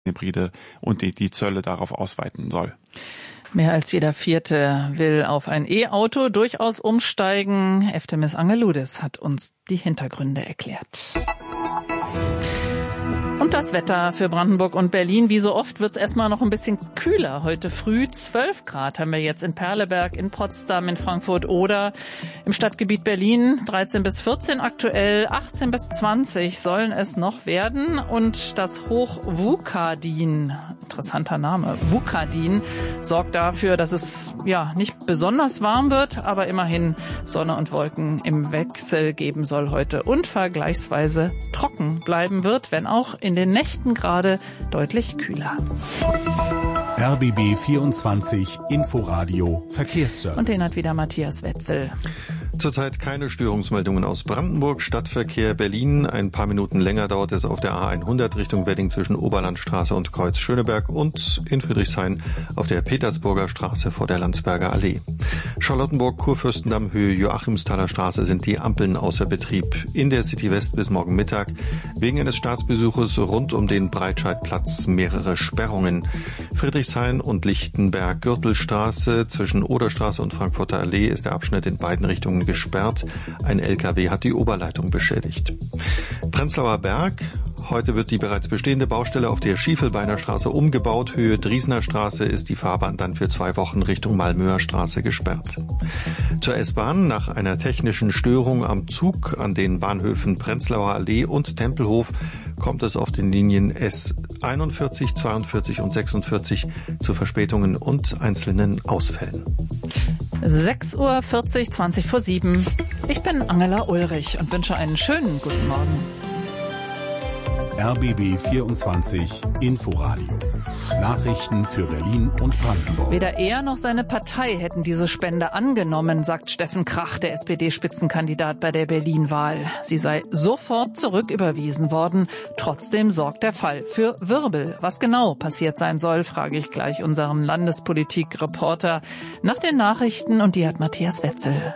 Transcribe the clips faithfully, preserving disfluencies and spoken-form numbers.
Hybride und die, die Zölle darauf ausweiten soll. Mehr als jeder Vierte will auf ein E-Auto durchaus umsteigen. Eftemis Angeludis hat uns die Hintergründe erklärt. Und das Wetter für Brandenburg und Berlin. Wie so oft wird es erstmal noch ein bisschen kühler. Heute früh zwölf Grad haben wir jetzt in Perleberg, in Potsdam, in Frankfurt oder im Stadtgebiet Berlin. dreizehn bis vierzehn aktuell, achtzehn bis zwanzig sollen es noch werden. Und das Hoch Wuchadin, interessanter Name, Wuchadin, sorgt dafür, dass es ja nicht besonders warm wird, aber immerhin Sonne und Wolken im Wechsel geben soll heute und vergleichsweise trocken bleiben wird, wenn auch in den Nächten gerade deutlich kühler. R B B vierundzwanzig Inforadio Verkehrsservice. Und den hat wieder Matthias Wetzel. Zurzeit keine Störungsmeldungen aus Brandenburg. Stadtverkehr Berlin. Ein paar Minuten länger dauert es auf der A hundert Richtung Wedding zwischen Oberlandstraße und Kreuz Schöneberg und in Friedrichshain auf der Petersburger Straße vor der Landsberger Allee. Charlottenburg, Kurfürstendamm, Höhe Joachimsthaler Straße sind die Ampeln außer Betrieb. In der City West bis morgen Mittag wegen eines Staatsbesuches rund um den Breitscheidplatz mehrere Sperrungen. Friedrichshain und Lichtenberg Gürtelstraße zwischen Oderstraße und Frankfurter Allee ist der Abschnitt in beiden Richtungen gesperrt. Ein L K W hat die Oberleitung beschädigt. Prenzlauer Berg. Heute wird die bereits bestehende Baustelle auf der Schiefelbeiner Straße umgebaut. Höhe Driesener Straße ist die Fahrbahn dann für zwei Wochen Richtung Malmöer Straße gesperrt. Zur S-Bahn. Nach einer technischen Störung am Zug an den Bahnhöfen Prenzlauer Allee und Tempelhof kommt es auf den Linien S einundvierzig, zweiundvierzig und sechsundvierzig zu Verspätungen und einzelnen Ausfällen. sechs Uhr vierzig, zwanzig vor sieben. Ich bin Angela Ulrich und wünsche einen schönen guten Morgen. R B B vierundzwanzig Inforadio. Nachrichten für Berlin und Brandenburg. Weder er noch seine Partei hätten diese Spende angenommen, sagt Steffen Krach, der S P D-Spitzenkandidat bei der Berlin-Wahl. Sie sei sofort zurücküberwiesen worden. Trotzdem sorgt der Fall für Wirbel. Was genau passiert sein soll, frage ich gleich unseren Landespolitik-Reporter nach den Nachrichten, und die hat Matthias Wetzel.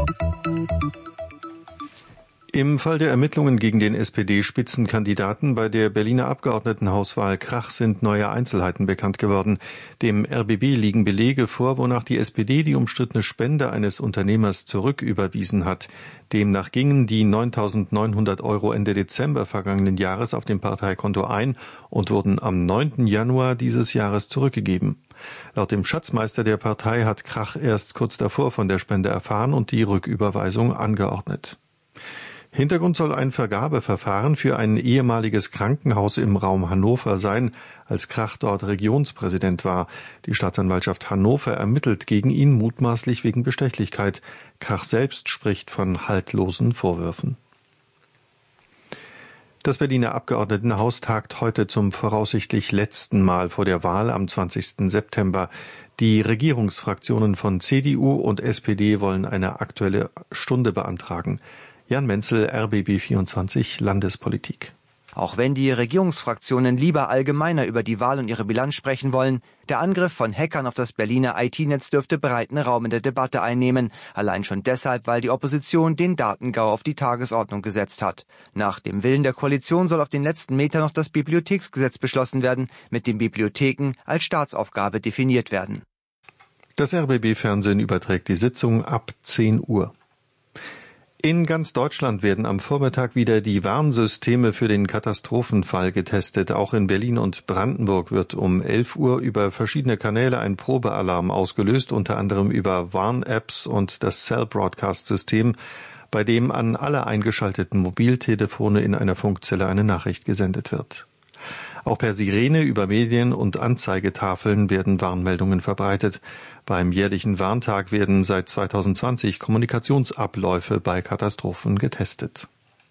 Im Fall der Ermittlungen gegen den S P D-Spitzenkandidaten bei der Berliner Abgeordnetenhauswahl Krach sind neue Einzelheiten bekannt geworden. Dem R B B liegen Belege vor, wonach die S P D die umstrittene Spende eines Unternehmers zurücküberwiesen hat. Demnach gingen die neuntausendneunhundert Euro Ende Dezember vergangenen Jahres auf dem Parteikonto ein und wurden am neunten Januar dieses Jahres zurückgegeben. Laut dem Schatzmeister der Partei hat Krach erst kurz davor von der Spende erfahren und die Rücküberweisung angeordnet. Hintergrund soll ein Vergabeverfahren für ein ehemaliges Krankenhaus im Raum Hannover sein, als Krach dort Regionspräsident war. Die Staatsanwaltschaft Hannover ermittelt gegen ihn mutmaßlich wegen Bestechlichkeit. Krach selbst spricht von haltlosen Vorwürfen. Das Berliner Abgeordnetenhaus tagt heute zum voraussichtlich letzten Mal vor der Wahl am zwanzigsten September. Die Regierungsfraktionen von C D U und S P D wollen eine Aktuelle Stunde beantragen. Jan Menzel, R B B vierundzwanzig, Landespolitik. Auch wenn die Regierungsfraktionen lieber allgemeiner über die Wahl und ihre Bilanz sprechen wollen, der Angriff von Hackern auf das Berliner I T-Netz dürfte breiten Raum in der Debatte einnehmen. Allein schon deshalb, weil die Opposition den Datengau auf die Tagesordnung gesetzt hat. Nach dem Willen der Koalition soll auf den letzten Meter noch das Bibliotheksgesetz beschlossen werden, mit dem Bibliotheken als Staatsaufgabe definiert werden. Das R B B-Fernsehen überträgt die Sitzung ab zehn Uhr. In ganz Deutschland werden am Vormittag wieder die Warnsysteme für den Katastrophenfall getestet. Auch in Berlin und Brandenburg wird um elf Uhr über verschiedene Kanäle ein Probealarm ausgelöst, unter anderem über Warn-Apps und das Cell-Broadcast-System, bei dem an alle eingeschalteten Mobiltelefone in einer Funkzelle eine Nachricht gesendet wird. Auch per Sirene über Medien und Anzeigetafeln werden Warnmeldungen verbreitet. Beim jährlichen Warntag werden seit zweitausendzwanzig Kommunikationsabläufe bei Katastrophen getestet.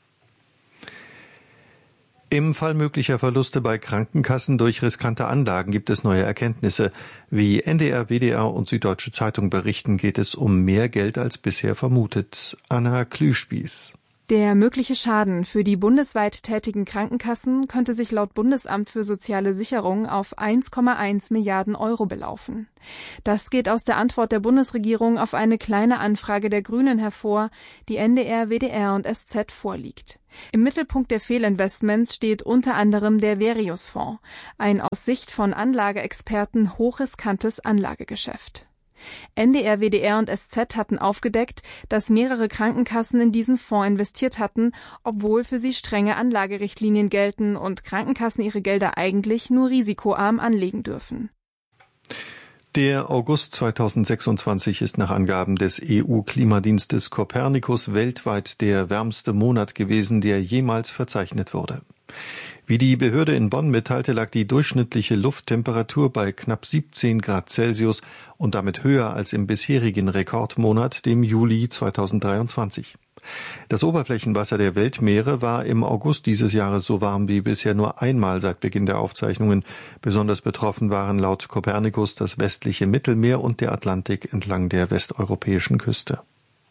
Im Fall möglicher Verluste bei Krankenkassen durch riskante Anlagen gibt es neue Erkenntnisse. Wie N D R, W D R und Süddeutsche Zeitung berichten, geht es um mehr Geld als bisher vermutet. Anna Klüspieß. Der mögliche Schaden für die bundesweit tätigen Krankenkassen könnte sich laut Bundesamt für soziale Sicherung auf eins Komma eins Milliarden Euro belaufen. Das geht aus der Antwort der Bundesregierung auf eine kleine Anfrage der Grünen hervor, die N D R, W D R und S Z vorliegt. Im Mittelpunkt der Fehlinvestments steht unter anderem der Verius-Fonds, ein aus Sicht von Anlageexperten hochriskantes Anlagegeschäft. N D R, W D R und S Z hatten aufgedeckt, dass mehrere Krankenkassen in diesen Fonds investiert hatten, obwohl für sie strenge Anlagerichtlinien gelten und Krankenkassen ihre Gelder eigentlich nur risikoarm anlegen dürfen. Der August zweitausendsechsundzwanzig ist nach Angaben des E U-Klimadienstes Copernicus weltweit der wärmste Monat gewesen, der jemals verzeichnet wurde. Wie die Behörde in Bonn mitteilte, lag die durchschnittliche Lufttemperatur bei knapp siebzehn Grad Celsius und damit höher als im bisherigen Rekordmonat, dem Juli zweitausenddreiundzwanzig. Das Oberflächenwasser der Weltmeere war im August dieses Jahres so warm wie bisher nur einmal seit Beginn der Aufzeichnungen. Besonders betroffen waren laut Copernicus das westliche Mittelmeer und der Atlantik entlang der westeuropäischen Küste.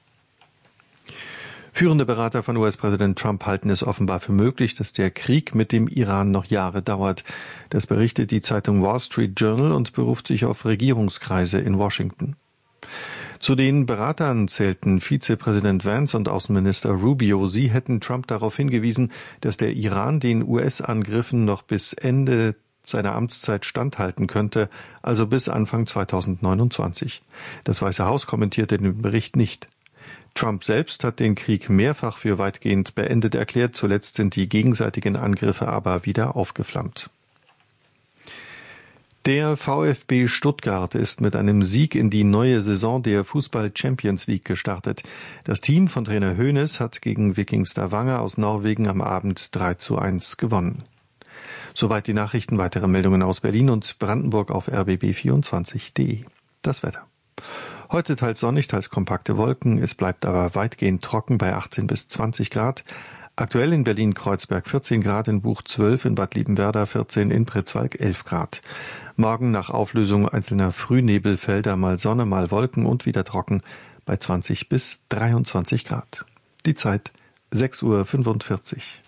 Führende Berater von U S-Präsident Trump halten es offenbar für möglich, dass der Krieg mit dem Iran noch Jahre dauert. Das berichtet die Zeitung Wall Street Journal und beruft sich auf Regierungskreise in Washington. Zu den Beratern zählten Vizepräsident Vance und Außenminister Rubio. Sie hätten Trump darauf hingewiesen, dass der Iran den U S-Angriffen noch bis Ende seiner Amtszeit standhalten könnte, also bis Anfang zweitausendneunundzwanzig. Das Weiße Haus kommentierte den Bericht nicht. Trump selbst hat den Krieg mehrfach für weitgehend beendet erklärt. Zuletzt sind die gegenseitigen Angriffe aber wieder aufgeflammt. Der VfB Stuttgart ist mit einem Sieg in die neue Saison der Fußball-Champions League gestartet. Das Team von Trainer Hoeneß hat gegen Viking Stavanger aus Norwegen am Abend drei zu eins gewonnen. Soweit die Nachrichten. Weitere Meldungen aus Berlin und Brandenburg auf r b b vierundzwanzig punkt de. Das Wetter. Heute teils sonnig, teils kompakte Wolken. Es bleibt aber weitgehend trocken bei achtzehn bis zwanzig Grad. Aktuell in Berlin-Kreuzberg vierzehn Grad, in Buch zwölf, in Bad Liebenwerda vierzehn, in Pritzwalk elf Grad. Morgen nach Auflösung einzelner Frühnebelfelder mal Sonne, mal Wolken und wieder trocken bei zwanzig bis dreiundzwanzig Grad. Die Zeit sechs Uhr fünfundvierzig.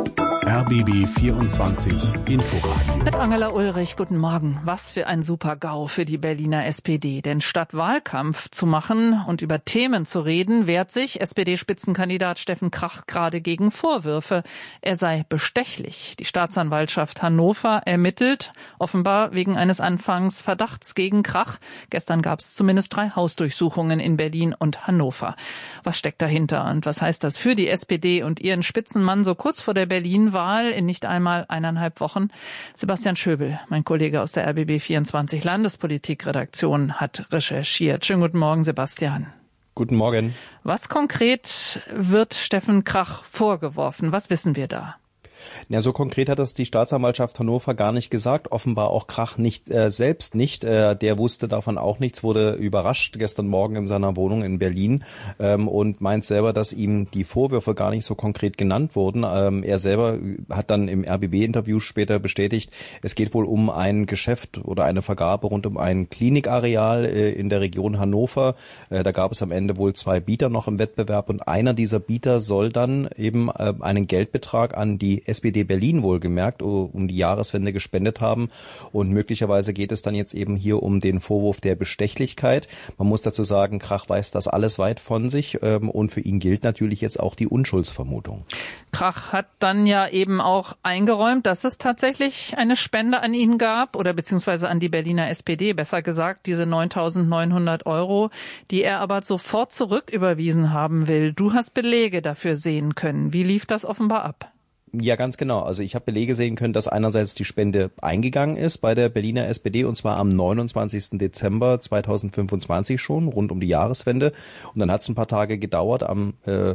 R B B vierundzwanzig Inforadio. Mit Angela Ulrich, guten Morgen. Was für ein Super-GAU für die Berliner S P D. Denn statt Wahlkampf zu machen und über Themen zu reden, wehrt sich S P D-Spitzenkandidat Steffen Krach gerade gegen Vorwürfe, er sei bestechlich. Die Staatsanwaltschaft Hannover ermittelt, offenbar wegen eines Anfangs Verdachts gegen Krach. Gestern gab es zumindest drei Hausdurchsuchungen in Berlin und Hannover. Was steckt dahinter und was heißt das für die S P D und ihren Spitzenmann so kurz vor der Berlin-Wahl in nicht einmal eineinhalb Wochen? Sebastian Schöbel, mein Kollege aus der R B B vierundzwanzig Landespolitikredaktion, hat recherchiert. Schönen guten Morgen, Sebastian. Guten Morgen. Was konkret wird Steffen Krach vorgeworfen? Was wissen wir da? Ja, so konkret hat das die Staatsanwaltschaft Hannover gar nicht gesagt. Offenbar auch Krach nicht äh, selbst nicht. Äh, der wusste davon auch nichts, wurde überrascht gestern Morgen in seiner Wohnung in Berlin ähm, und meint selber, dass ihm die Vorwürfe gar nicht so konkret genannt wurden. Ähm, er selber hat dann im R B B-Interview später bestätigt, es geht wohl um ein Geschäft oder eine Vergabe rund um ein Klinikareal äh, in der Region Hannover. Äh, da gab es am Ende wohl zwei Bieter noch im Wettbewerb und einer dieser Bieter soll dann eben äh, einen Geldbetrag an die S P D Berlin wohlgemerkt um die Jahreswende gespendet haben und möglicherweise geht es dann jetzt eben hier um den Vorwurf der Bestechlichkeit. Man muss dazu sagen, Krach weiß das alles weit von sich und für ihn gilt natürlich jetzt auch die Unschuldsvermutung. Krach hat dann ja eben auch eingeräumt, dass es tatsächlich eine Spende an ihn gab oder beziehungsweise an die Berliner S P D, besser gesagt diese neuntausendneunhundert Euro, die er aber sofort zurücküberwiesen haben will. Du hast Belege dafür sehen können. Wie lief das offenbar ab? Ja, ganz genau. Also ich habe Belege sehen können, dass einerseits die Spende eingegangen ist bei der Berliner S P D und zwar am neunundzwanzigsten Dezember zweitausendfünfundzwanzig schon, rund um die Jahreswende. Und dann hat es ein paar Tage gedauert. Am äh,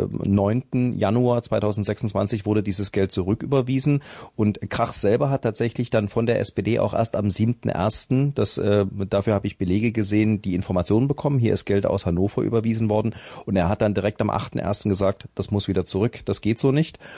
neunten Januar zweitausendsechsundzwanzig wurde dieses Geld zurücküberwiesen. Und Krach selber hat tatsächlich dann von der S P D auch erst am siebten ersten, das äh, dafür habe ich Belege gesehen, die Informationen bekommen. Hier ist Geld aus Hannover überwiesen worden. Und er hat dann direkt am achten ersten gesagt, das muss wieder zurück, das geht so nicht. Ähm,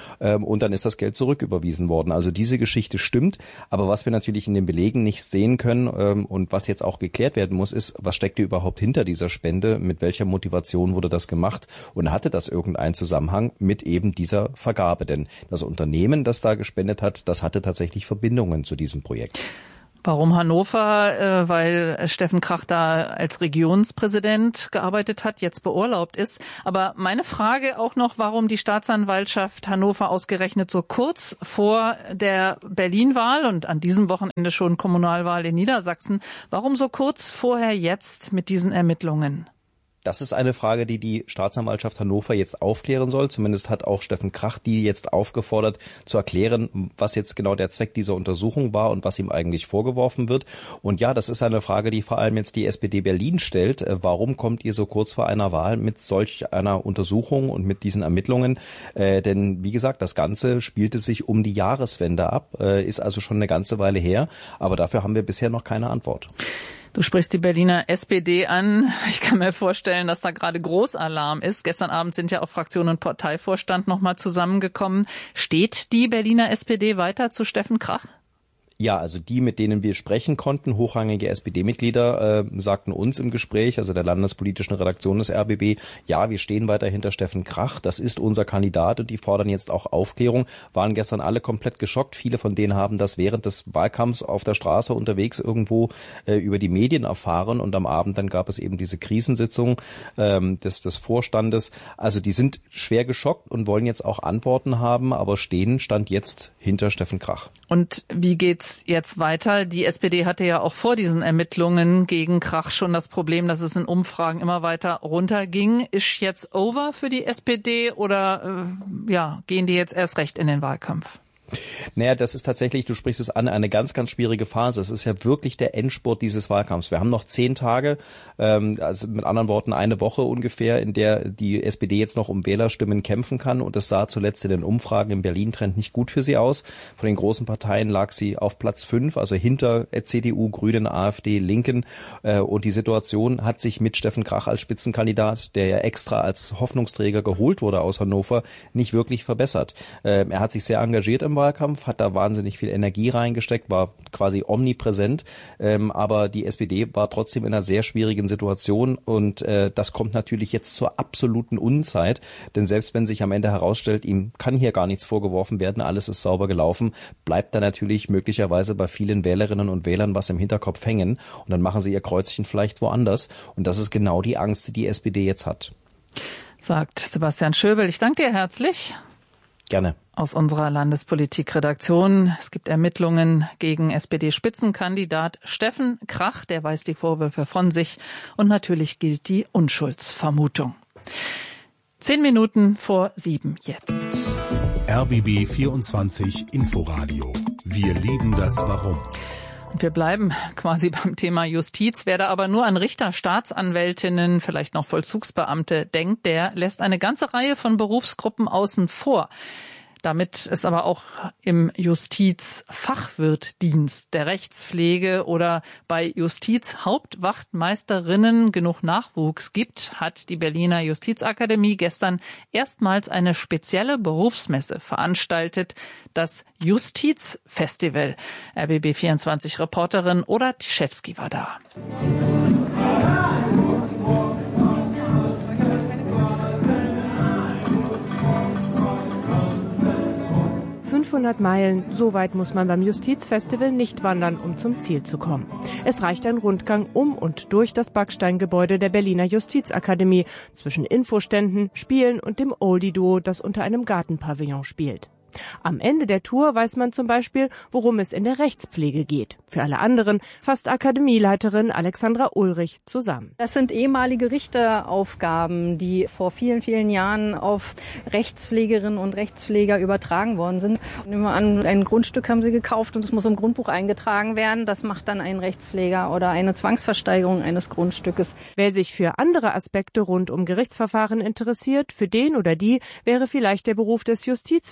ähm, und dann ist das Geld zurücküberwiesen worden. Also diese Geschichte stimmt, aber was wir natürlich in den Belegen nicht sehen können ähm, und was jetzt auch geklärt werden muss, ist, was steckte überhaupt hinter dieser Spende, mit welcher Motivation wurde das gemacht und hatte das irgendeinen Zusammenhang mit eben dieser Vergabe? Denn das Unternehmen, das da gespendet hat, das hatte tatsächlich Verbindungen zu diesem Projekt. Warum Hannover? Weil Steffen Krach da als Regionspräsident gearbeitet hat, jetzt beurlaubt ist. Aber meine Frage auch noch, warum die Staatsanwaltschaft Hannover ausgerechnet so kurz vor der Berlin-Wahl und an diesem Wochenende schon Kommunalwahl in Niedersachsen, warum so kurz vorher jetzt mit diesen Ermittlungen? Das ist eine Frage, die die Staatsanwaltschaft Hannover jetzt aufklären soll. Zumindest hat auch Steffen Krach die jetzt aufgefordert, zu erklären, was jetzt genau der Zweck dieser Untersuchung war und was ihm eigentlich vorgeworfen wird. Und ja, das ist eine Frage, die vor allem jetzt die S P D Berlin stellt. Warum kommt ihr so kurz vor einer Wahl mit solch einer Untersuchung und mit diesen Ermittlungen? Äh, denn wie gesagt, das Ganze spielte sich um die Jahreswende ab, äh, ist also schon eine ganze Weile her. Aber dafür haben wir bisher noch keine Antwort. Du sprichst die Berliner S P D an. Ich kann mir vorstellen, dass da gerade Großalarm ist. Gestern Abend sind ja auch Fraktion und Parteivorstand nochmal zusammengekommen. Steht die Berliner S P D weiter zu Steffen Krach? Ja, also die, mit denen wir sprechen konnten, hochrangige S P D-Mitglieder, äh, sagten uns im Gespräch, also der landespolitischen Redaktion des R B B, ja, wir stehen weiter hinter Steffen Krach, das ist unser Kandidat und die fordern jetzt auch Aufklärung, waren gestern alle komplett geschockt. Viele von denen haben das während des Wahlkampfs auf der Straße unterwegs irgendwo äh, über die Medien erfahren und am Abend dann gab es eben diese Krisensitzung ähm, des, des Vorstandes. Also die sind schwer geschockt und wollen jetzt auch Antworten haben, aber stehen, stand jetzt hinter Steffen Krach. Und wie geht's jetzt weiter? Die S P D hatte ja auch vor diesen Ermittlungen gegen Krach schon das Problem, dass es in Umfragen immer weiter runterging. Ist jetzt over für die S P D oder äh, ja, gehen die jetzt erst recht in den Wahlkampf? Naja, das ist tatsächlich, du sprichst es an, eine ganz, ganz schwierige Phase. Es ist ja wirklich der Endspurt dieses Wahlkampfs. Wir haben noch zehn Tage, ähm, also mit anderen Worten eine Woche ungefähr, in der die S P D jetzt noch um Wählerstimmen kämpfen kann. Und das sah zuletzt in den Umfragen im Berlin-Trend nicht gut für sie aus. Von den großen Parteien lag sie auf Platz fünf, also hinter C D U, Grünen, AfD, Linken. Äh, und die Situation hat sich mit Steffen Krach als Spitzenkandidat, der ja extra als Hoffnungsträger geholt wurde aus Hannover, nicht wirklich verbessert. Äh, er hat sich sehr engagiert im Wahlkampf, hat da wahnsinnig viel Energie reingesteckt, war quasi omnipräsent, ähm, aber die S P D war trotzdem in einer sehr schwierigen Situation und äh, das kommt natürlich jetzt zur absoluten Unzeit, denn selbst wenn sich am Ende herausstellt, ihm kann hier gar nichts vorgeworfen werden, alles ist sauber gelaufen, bleibt da natürlich möglicherweise bei vielen Wählerinnen und Wählern was im Hinterkopf hängen und dann machen sie ihr Kreuzchen vielleicht woanders und das ist genau die Angst, die die S P D jetzt hat. Sagt Sebastian Schöbel. Ich danke dir herzlich. Gerne. Aus unserer Landespolitik-Redaktion. Es gibt Ermittlungen gegen S P D-Spitzenkandidat Steffen Krach. Der weist die Vorwürfe von sich. Und natürlich gilt die Unschuldsvermutung. Zehn Minuten vor sieben jetzt. R B B vierundzwanzig Inforadio. Wir lieben das Warum. Und wir bleiben quasi beim Thema Justiz. Wer da aber nur an Richter, Staatsanwältinnen, vielleicht noch Vollzugsbeamte denkt, der lässt eine ganze Reihe von Berufsgruppen außen vor. Damit es aber auch im Justizfachwirtdienst, der Rechtspflege oder bei Justizhauptwachtmeisterinnen genug Nachwuchs gibt, hat die Berliner Justizakademie gestern erstmals eine spezielle Berufsmesse veranstaltet, das Justizfestival. R B B vierundzwanzig Reporterin Oda Tischewski war da. fünfhundert Meilen, so weit muss man beim Justizfestival nicht wandern, um zum Ziel zu kommen. Es reicht ein Rundgang um und durch das Backsteingebäude der Berliner Justizakademie zwischen Infoständen, Spielen und dem Oldie-Duo, das unter einem Gartenpavillon spielt. Am Ende der Tour weiß man zum Beispiel, worum es in der Rechtspflege geht. Für alle anderen fasst Akademieleiterin Alexandra Ulrich zusammen. Das sind ehemalige Richteraufgaben, die vor vielen, vielen Jahren auf Rechtspflegerinnen und Rechtspfleger übertragen worden sind. Nehmen wir an, ein Grundstück haben sie gekauft und es muss im Grundbuch eingetragen werden. Das macht dann ein Rechtspfleger oder eine Zwangsversteigerung eines Grundstückes. Wer sich für andere Aspekte rund um Gerichtsverfahren interessiert, für den oder die wäre vielleicht der Beruf des Justizfachwirtes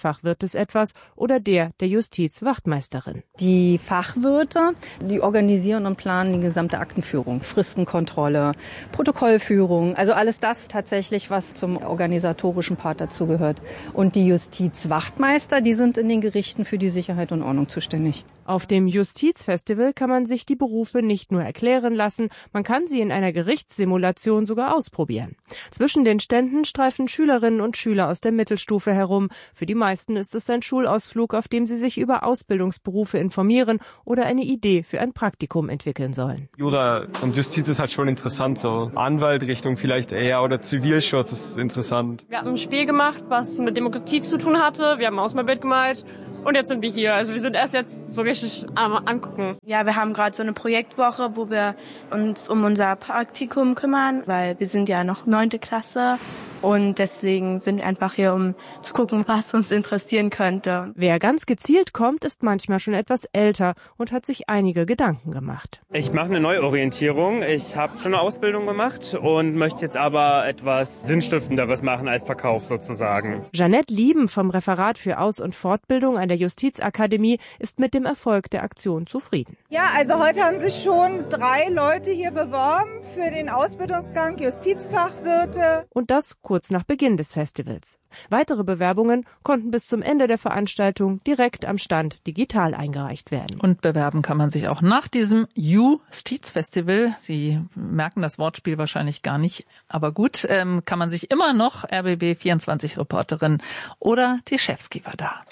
es etwas oder der der Justizwachtmeisterin. Die Fachwirte, die organisieren und planen die gesamte Aktenführung, Fristenkontrolle, Protokollführung, also alles das tatsächlich, was zum organisatorischen Part dazugehört. Und die Justizwachtmeister, die sind in den Gerichten für die Sicherheit und Ordnung zuständig. Auf dem Justizfestival kann man sich die Berufe nicht nur erklären lassen, man kann sie in einer Gerichtssimulation sogar ausprobieren. Zwischen den Ständen streifen Schülerinnen und Schüler aus der Mittelstufe herum. Für die meisten ist es ein Schulausflug, auf dem sie sich über Ausbildungsberufe informieren oder eine Idee für ein Praktikum entwickeln sollen. Jura und Justiz ist halt schon interessant, so Anwaltrichtung vielleicht eher oder Zivilschutz ist interessant. Wir haben ein Spiel gemacht, was mit Demokratie zu tun hatte. Wir haben ein Ausmalbild gemalt. Und jetzt sind wir hier. Also wir sind erst jetzt so richtig am Angucken. Ja, wir haben gerade so eine Projektwoche, wo wir uns um unser Praktikum kümmern, weil wir sind ja noch neunte Klasse. Und deswegen sind wir einfach hier, um zu gucken, was uns interessieren könnte. Wer ganz gezielt kommt, ist manchmal schon etwas älter und hat sich einige Gedanken gemacht. Ich mache eine Neuorientierung. Ich habe schon eine Ausbildung gemacht und möchte jetzt aber etwas Sinnstiftenderes machen als Verkauf sozusagen. Jeanette Lieben vom Referat für Aus- und Fortbildung an der Justizakademie ist mit dem Erfolg der Aktion zufrieden. Ja, also heute haben sich schon drei Leute hier beworben für den Ausbildungsgang Justizfachwirte. Und das kurz nach Beginn des Festivals. Weitere Bewerbungen konnten bis zum Ende der Veranstaltung direkt am Stand digital eingereicht werden. Und bewerben kann man sich auch nach diesem Justizfestival. Sie merken das Wortspiel wahrscheinlich gar nicht, aber gut, ähm, kann man sich immer noch R B B vierundzwanzig Reporterin oder die Chefski war da.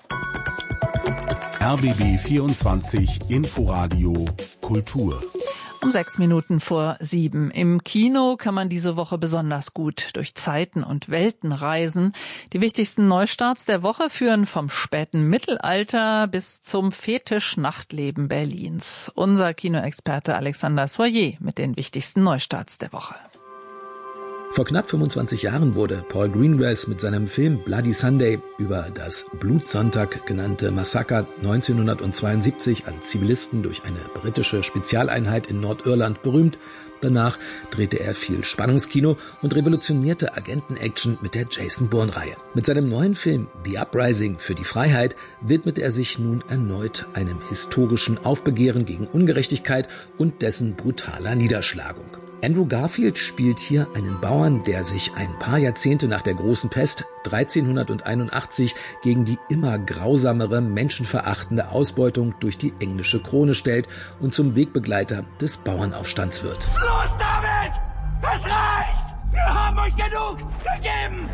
R B B vierundzwanzig Inforadio Kultur. Um sechs Minuten vor sieben. Im Kino kann man diese Woche besonders gut durch Zeiten und Welten reisen. Die wichtigsten Neustarts der Woche führen vom späten Mittelalter bis zum Fetisch-Nachtleben Berlins. Unser Kinoexperte Alexander Soyer mit den wichtigsten Neustarts der Woche. Vor knapp fünfundzwanzig Jahren wurde Paul Greengrass mit seinem Film Bloody Sunday über das Blutsonntag genannte Massaker neunzehnhundertzweiundsiebzig an Zivilisten durch eine britische Spezialeinheit in Nordirland berühmt. Danach drehte er viel Spannungskino und revolutionierte Agenten-Action mit der Jason Bourne-Reihe. Mit seinem neuen Film The Uprising für die Freiheit widmet er sich nun erneut einem historischen Aufbegehren gegen Ungerechtigkeit und dessen brutaler Niederschlagung. Andrew Garfield spielt hier einen Bauern, der sich ein paar Jahrzehnte nach der großen Pest dreizehnhunderteinundachtzig gegen die immer grausamere, menschenverachtende Ausbeutung durch die englische Krone stellt und zum Wegbegleiter des Bauernaufstands wird. Los damit! Es reicht! Wir haben euch genug gegeben!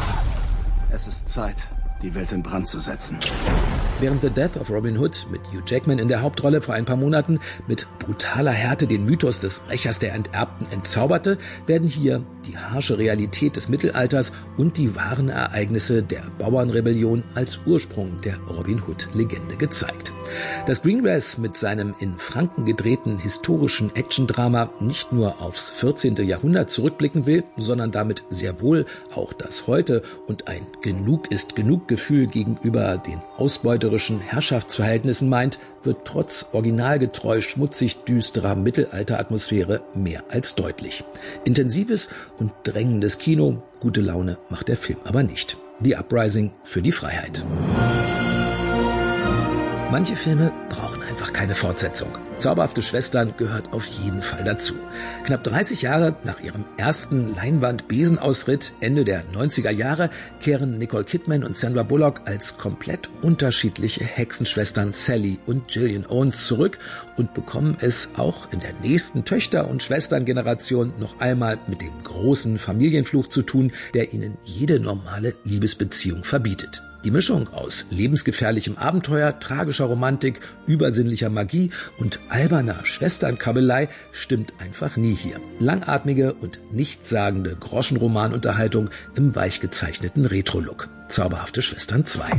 Es ist Zeit, die Welt in Brand zu setzen. Während The Death of Robin Hood mit Hugh Jackman in der Hauptrolle vor ein paar Monaten mit brutaler Härte den Mythos des Rächers der Enterbten entzauberte, werden hier die harsche Realität des Mittelalters und die wahren Ereignisse der Bauernrebellion als Ursprung der Robin Hood-Legende gezeigt. Dass Greengrass mit seinem in Franken gedrehten historischen Actiondrama nicht nur aufs vierzehnte Jahrhundert zurückblicken will, sondern damit sehr wohl auch das Heute und ein Genug ist genug Gefühl gegenüber den ausbeuterischen Herrschaftsverhältnissen meint, wird trotz originalgetreu schmutzig düsterer Mittelalteratmosphäre mehr als deutlich. Intensives und drängendes Kino, gute Laune macht der Film aber nicht. The Uprising für die Freiheit. Manche Filme brauchen einfach keine Fortsetzung. Zauberhafte Schwestern gehört auf jeden Fall dazu. Knapp dreißig Jahre nach ihrem ersten Leinwand-Besenausritt Ende der neunziger Jahre kehren Nicole Kidman und Sandra Bullock als komplett unterschiedliche Hexenschwestern Sally und Gillian Owens zurück und bekommen es auch in der nächsten Töchter- und Schwesterngeneration noch einmal mit dem großen Familienfluch zu tun, der ihnen jede normale Liebesbeziehung verbietet. Die Mischung aus lebensgefährlichem Abenteuer, tragischer Romantik, übersinnlicher Magie und alberner Schwesternkabelei stimmt einfach nie hier. Langatmige und nichtssagende Groschenromanunterhaltung im weich gezeichneten Retro-Look. Zauberhafte Schwestern zwei.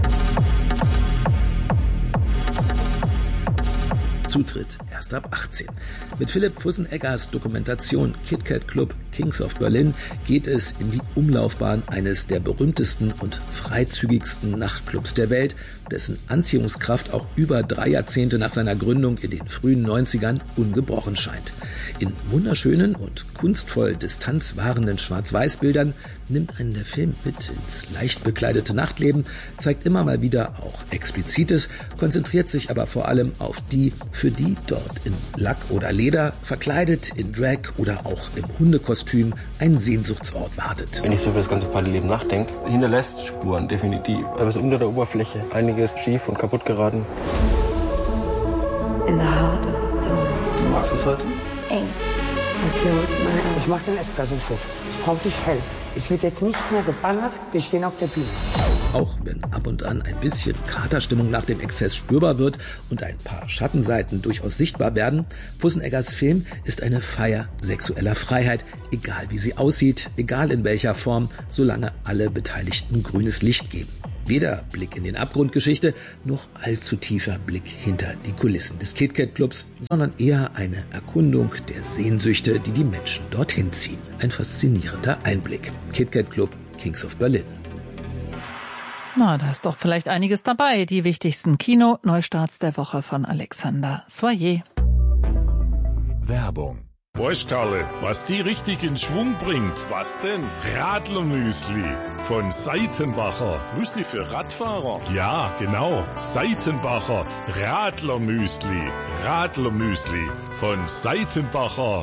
Zutritt erst ab achtzehn. Mit Philipp Fusseneggers Dokumentation KitKat Club Kings of Berlin geht es in die Umlaufbahn eines der berühmtesten und freizügigsten Nachtclubs der Welt, dessen Anziehungskraft auch über drei Jahrzehnte nach seiner Gründung in den frühen neunzigern ungebrochen scheint. In wunderschönen und kunstvoll distanzwahrenden Schwarz-Weiß-Bildern nimmt einen der Film mit ins leicht bekleidete Nachtleben, zeigt immer mal wieder auch Explizites, konzentriert sich aber vor allem auf die, für die dort in Lack oder Leder, verkleidet in Drag oder auch im Hundekostüm ein Sehnsuchtsort wartet. Wenn ich so über das ganze Partyleben nachdenke, hinterlässt Spuren, definitiv. Aber so unter der Oberfläche einiges schief und kaputt geraten. In the heart of the storm. Magst du es heute? Eng. Ich mache den Espresso-Shot. Ich brauche dich hell. Es wird jetzt nicht mehr geballert, wir stehen auf der Bühne. Auch wenn ab und an ein bisschen Katerstimmung nach dem Exzess spürbar wird und ein paar Schattenseiten durchaus sichtbar werden, Fusseneggers Film ist eine Feier sexueller Freiheit, egal wie sie aussieht, egal in welcher Form, solange alle Beteiligten grünes Licht geben. Weder Blick in den Abgrundgeschichte, noch allzu tiefer Blick hinter die Kulissen des KitKat-Clubs, sondern eher eine Erkundung der Sehnsüchte, die die Menschen dorthin ziehen. Ein faszinierender Einblick. KitKat-Club, Kings of Berlin. Na, da ist doch vielleicht einiges dabei. Die wichtigsten Kino-Neustarts der Woche von Alexander Soyer. Werbung. Weißt, Karle, was die richtig in Schwung bringt? Was denn? Radlermüsli von Seitenbacher. Müsli für Radfahrer? Ja, genau. Seitenbacher Radlermüsli. Radlermüsli von Seitenbacher.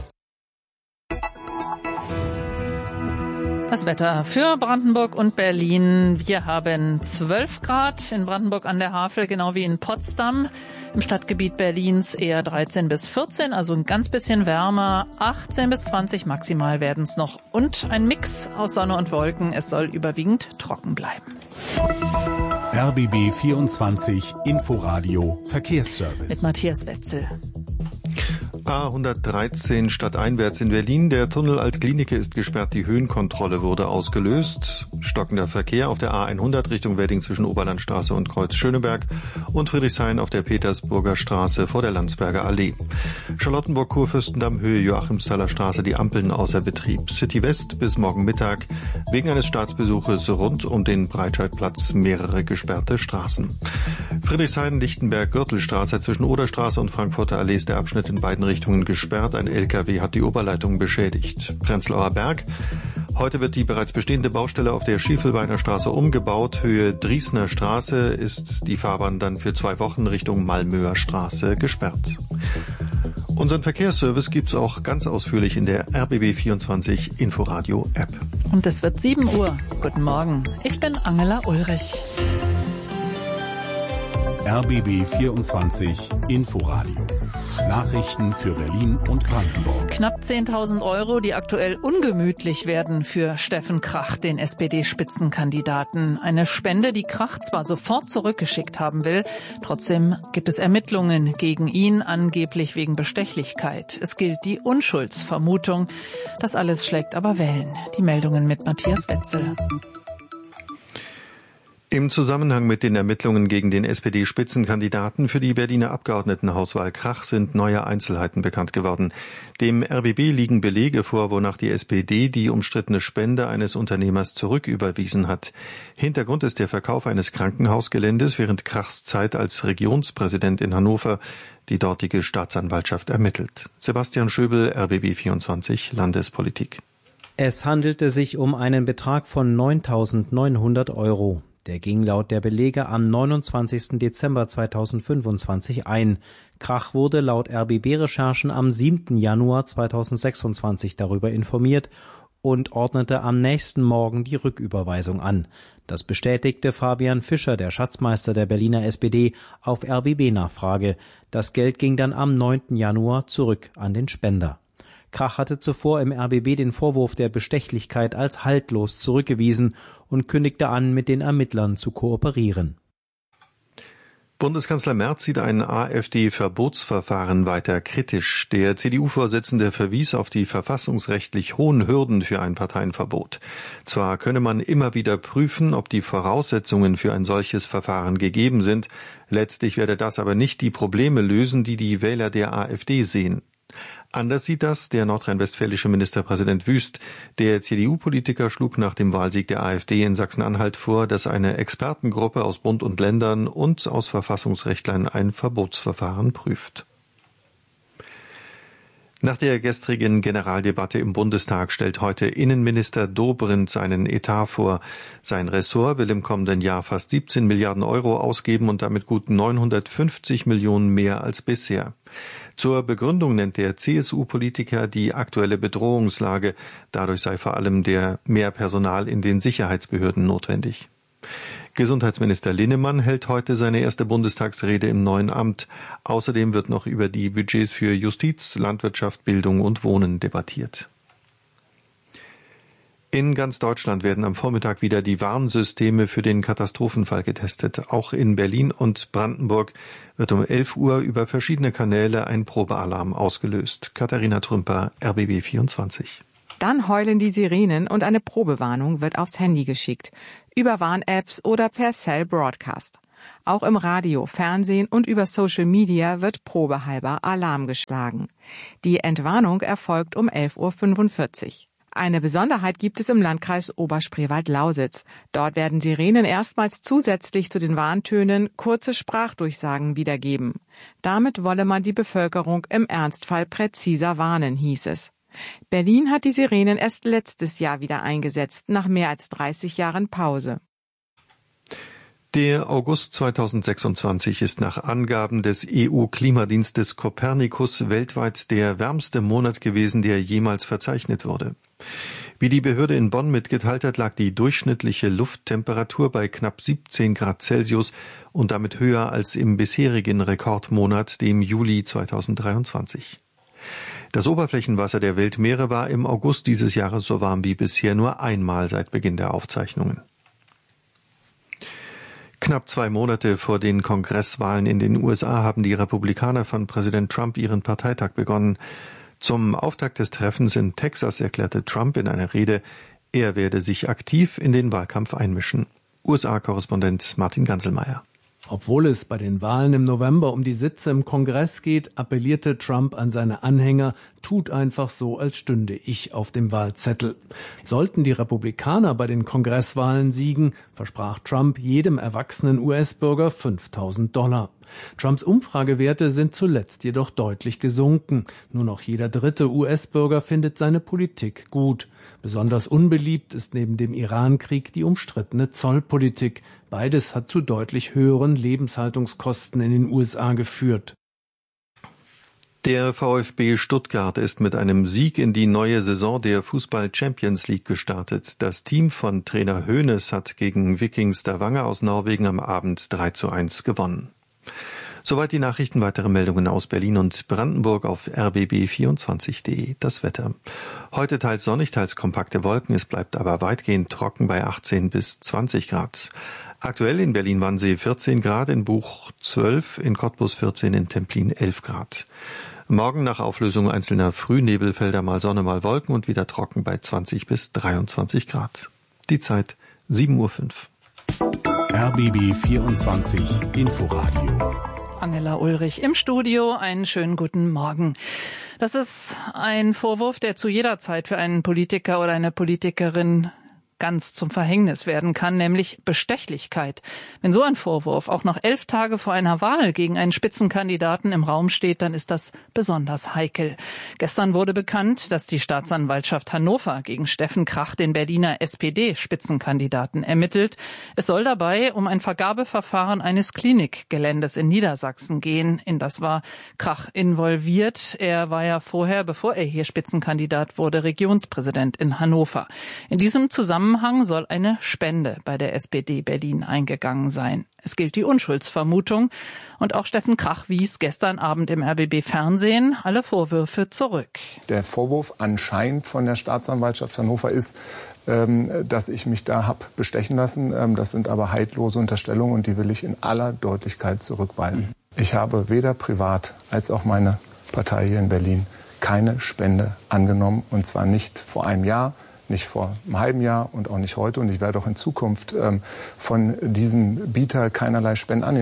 Das Wetter für Brandenburg und Berlin. Wir haben zwölf Grad in Brandenburg an der Havel, genau wie in Potsdam. Im Stadtgebiet Berlins eher dreizehn bis vierzehn, also ein ganz bisschen wärmer. achtzehn bis zwanzig maximal werden es noch. Und ein Mix aus Sonne und Wolken. Es soll überwiegend trocken bleiben. R B B vierundzwanzig Inforadio Verkehrsservice. Mit Matthias Wetzel. A hundertdreizehn stadteinwärts in Berlin. Der Tunnel Altklinike ist gesperrt. Die Höhenkontrolle wurde ausgelöst. Stockender Verkehr auf der A hundert Richtung Wedding zwischen Oberlandstraße und Kreuz Schöneberg und Friedrichshain auf der Petersburger Straße vor der Landsberger Allee. Charlottenburg-Kurfürstendamm Höhe Joachimsthaler Straße die Ampeln außer Betrieb. City West bis morgen Mittag wegen eines Staatsbesuches rund um den Breitscheidplatz mehrere gesperrte Straßen. Friedrichshain-Lichtenberg-Gürtelstraße zwischen Oderstraße und Frankfurter Allee ist der Abschnitt in beiden Richtungen gesperrt. Ein L K W hat die Oberleitung beschädigt. Prenzlauer Berg. Heute wird die bereits bestehende Baustelle auf der Schiefelbeiner Straße umgebaut. Höhe Driesner Straße ist die Fahrbahn dann für zwei Wochen Richtung Malmöer Straße gesperrt. Unseren Verkehrsservice gibt's auch ganz ausführlich in der R B B vierundzwanzig Inforadio App. Und es wird sieben Uhr. Guten Morgen. Ich bin Angela Ulrich. R B B vierundzwanzig Inforadio. Nachrichten für Berlin und Brandenburg. Knapp zehntausend Euro, die aktuell ungemütlich werden für Steffen Krach, den S P D-Spitzenkandidaten. Eine Spende, die Krach zwar sofort zurückgeschickt haben will, trotzdem gibt es Ermittlungen gegen ihn, angeblich wegen Bestechlichkeit. Es gilt die Unschuldsvermutung. Das alles schlägt aber Wellen. Die Meldungen mit Matthias Wetzel. Im Zusammenhang mit den Ermittlungen gegen den S P D-Spitzenkandidaten für die Berliner Abgeordnetenhauswahl Krach sind neue Einzelheiten bekannt geworden. Dem R B B liegen Belege vor, wonach die S P D die umstrittene Spende eines Unternehmers zurücküberwiesen hat. Hintergrund ist der Verkauf eines Krankenhausgeländes während Krachs Zeit als Regionspräsident in Hannover. Die dortige Staatsanwaltschaft ermittelt. Sebastian Schöbel, R B B vierundzwanzig, Landespolitik. Es handelte sich um einen Betrag von neuntausendneunhundert Euro. Der ging laut der Belege am neunundzwanzigsten Dezember zweitausendfünfundzwanzig ein. Krach wurde laut R B B-Recherchen am siebten Januar zweitausendsechsundzwanzig darüber informiert und ordnete am nächsten Morgen die Rücküberweisung an. Das bestätigte Fabian Fischer, der Schatzmeister der Berliner S P D, auf R B B-Nachfrage. Das Geld ging dann am neunten Januar zurück an den Spender. Krach hatte zuvor im R B B den Vorwurf der Bestechlichkeit als haltlos zurückgewiesen und kündigte an, mit den Ermittlern zu kooperieren. Bundeskanzler Merz sieht ein AfD-Verbotsverfahren weiter kritisch. Der C D U-Vorsitzende verwies auf die verfassungsrechtlich hohen Hürden für ein Parteienverbot. Zwar könne man immer wieder prüfen, ob die Voraussetzungen für ein solches Verfahren gegeben sind, letztlich werde das aber nicht die Probleme lösen, die die Wähler der AfD sehen. Anders sieht das der nordrhein-westfälische Ministerpräsident Wüst. Der C D U-Politiker schlug nach dem Wahlsieg der AfD in Sachsen-Anhalt vor, dass eine Expertengruppe aus Bund und Ländern und aus Verfassungsrechtlern ein Verbotsverfahren prüft. Nach der gestrigen Generaldebatte im Bundestag stellt heute Innenminister Dobrindt seinen Etat vor. Sein Ressort will im kommenden Jahr fast siebzehn Milliarden Euro ausgeben und damit gut neunhundertfünfzig Millionen mehr als bisher. Zur Begründung nennt der C S U-Politiker die aktuelle Bedrohungslage. Dadurch sei vor allem der mehr Personal in den Sicherheitsbehörden notwendig. Gesundheitsminister Linnemann hält heute seine erste Bundestagsrede im neuen Amt. Außerdem wird noch über die Budgets für Justiz, Landwirtschaft, Bildung und Wohnen debattiert. In ganz Deutschland werden am Vormittag wieder die Warnsysteme für den Katastrophenfall getestet. Auch in Berlin und Brandenburg wird um elf Uhr über verschiedene Kanäle ein Probealarm ausgelöst. Katharina Trümper, R B B vierundzwanzig. Dann heulen die Sirenen und eine Probewarnung wird aufs Handy geschickt, über Warn-Apps oder per Cell Broadcast. Auch im Radio, Fernsehen und über Social Media wird probehalber Alarm geschlagen. Die Entwarnung erfolgt um elf Uhr fünfundvierzig. Eine Besonderheit gibt es im Landkreis Oberspreewald-Lausitz. Dort werden Sirenen erstmals zusätzlich zu den Warntönen kurze Sprachdurchsagen wiedergeben. Damit wolle man die Bevölkerung im Ernstfall präziser warnen, hieß es. Berlin hat die Sirenen erst letztes Jahr wieder eingesetzt, nach mehr als dreißig Jahren Pause. Der August zweitausendsechsundzwanzig ist nach Angaben des E U-Klimadienstes Copernicus weltweit der wärmste Monat gewesen, der jemals verzeichnet wurde. Wie die Behörde in Bonn mitgeteilt hat, lag die durchschnittliche Lufttemperatur bei knapp siebzehn Grad Celsius und damit höher als im bisherigen Rekordmonat, dem Juli zweitausenddreiundzwanzig. Das Oberflächenwasser der Weltmeere war im August dieses Jahres so warm wie bisher nur einmal seit Beginn der Aufzeichnungen. Knapp zwei Monate vor den Kongresswahlen in den U S A haben die Republikaner von Präsident Trump ihren Parteitag begonnen. Zum Auftakt des Treffens in Texas erklärte Trump in einer Rede, er werde sich aktiv in den Wahlkampf einmischen. U S A-Korrespondent Martin Ganselmeier. Obwohl es bei den Wahlen im November um die Sitze im Kongress geht, appellierte Trump an seine Anhänger, tut einfach so, als stünde ich auf dem Wahlzettel. Sollten die Republikaner bei den Kongresswahlen siegen, versprach Trump jedem erwachsenen U S-Bürger fünftausend Dollar. Trumps Umfragewerte sind zuletzt jedoch deutlich gesunken. Nur noch jeder dritte U S-Bürger findet seine Politik gut. Besonders unbeliebt ist neben dem Iran-Krieg die umstrittene Zollpolitik. Beides hat zu deutlich höheren Lebenshaltungskosten in den U S A geführt. Der VfB Stuttgart ist mit einem Sieg in die neue Saison der Fußball-Champions League gestartet. Das Team von Trainer Hoeneß hat gegen Viking Stavanger aus Norwegen am Abend drei zu eins gewonnen. Soweit die Nachrichten, weitere Meldungen aus Berlin und Brandenburg auf r b b vierundzwanzig punkt de. Das Wetter. Heute teils sonnig, teils kompakte Wolken, es bleibt aber weitgehend trocken bei achtzehn bis zwanzig Grad. Aktuell in Berlin-Wannsee vierzehn Grad, in Buch zwölf, in Cottbus vierzehn, in Templin elf Grad. Morgen nach Auflösung einzelner Frühnebelfelder mal Sonne, mal Wolken und wieder trocken bei zwanzig bis dreiundzwanzig Grad. Die Zeit sieben Uhr fünf. R B B vierundzwanzig Inforadio. Angela Ulrich im Studio. Einen schönen guten Morgen. Das ist ein Vorwurf, der zu jeder Zeit für einen Politiker oder eine Politikerin ganz zum Verhängnis werden kann, nämlich Bestechlichkeit. Wenn so ein Vorwurf auch noch elf Tage vor einer Wahl gegen einen Spitzenkandidaten im Raum steht, dann ist das besonders heikel. Gestern wurde bekannt, dass die Staatsanwaltschaft Hannover gegen Steffen Krach, den Berliner S P D-Spitzenkandidaten, ermittelt. Es soll dabei um ein Vergabeverfahren eines Klinikgeländes in Niedersachsen gehen. In das war Krach involviert. Er war ja vorher, bevor er hier Spitzenkandidat wurde, Regionspräsident in Hannover. In diesem Zusammenhang soll eine Spende bei der S P D Berlin eingegangen sein. Es gilt die Unschuldsvermutung und auch Steffen Krach wies gestern Abend im R B B Fernsehen alle Vorwürfe zurück. Der Vorwurf anscheinend von der Staatsanwaltschaft Hannover ist, dass ich mich da hab bestechen lassen. Das sind aber haltlose Unterstellungen und die will ich in aller Deutlichkeit zurückweisen. Ich habe weder privat als auch meine Partei hier in Berlin keine Spende angenommen und zwar nicht vor einem Jahr, nicht vor einem halben Jahr und auch nicht heute. Und ich werde auch in Zukunft ähm, von diesem Bieter keinerlei Spenden annehmen.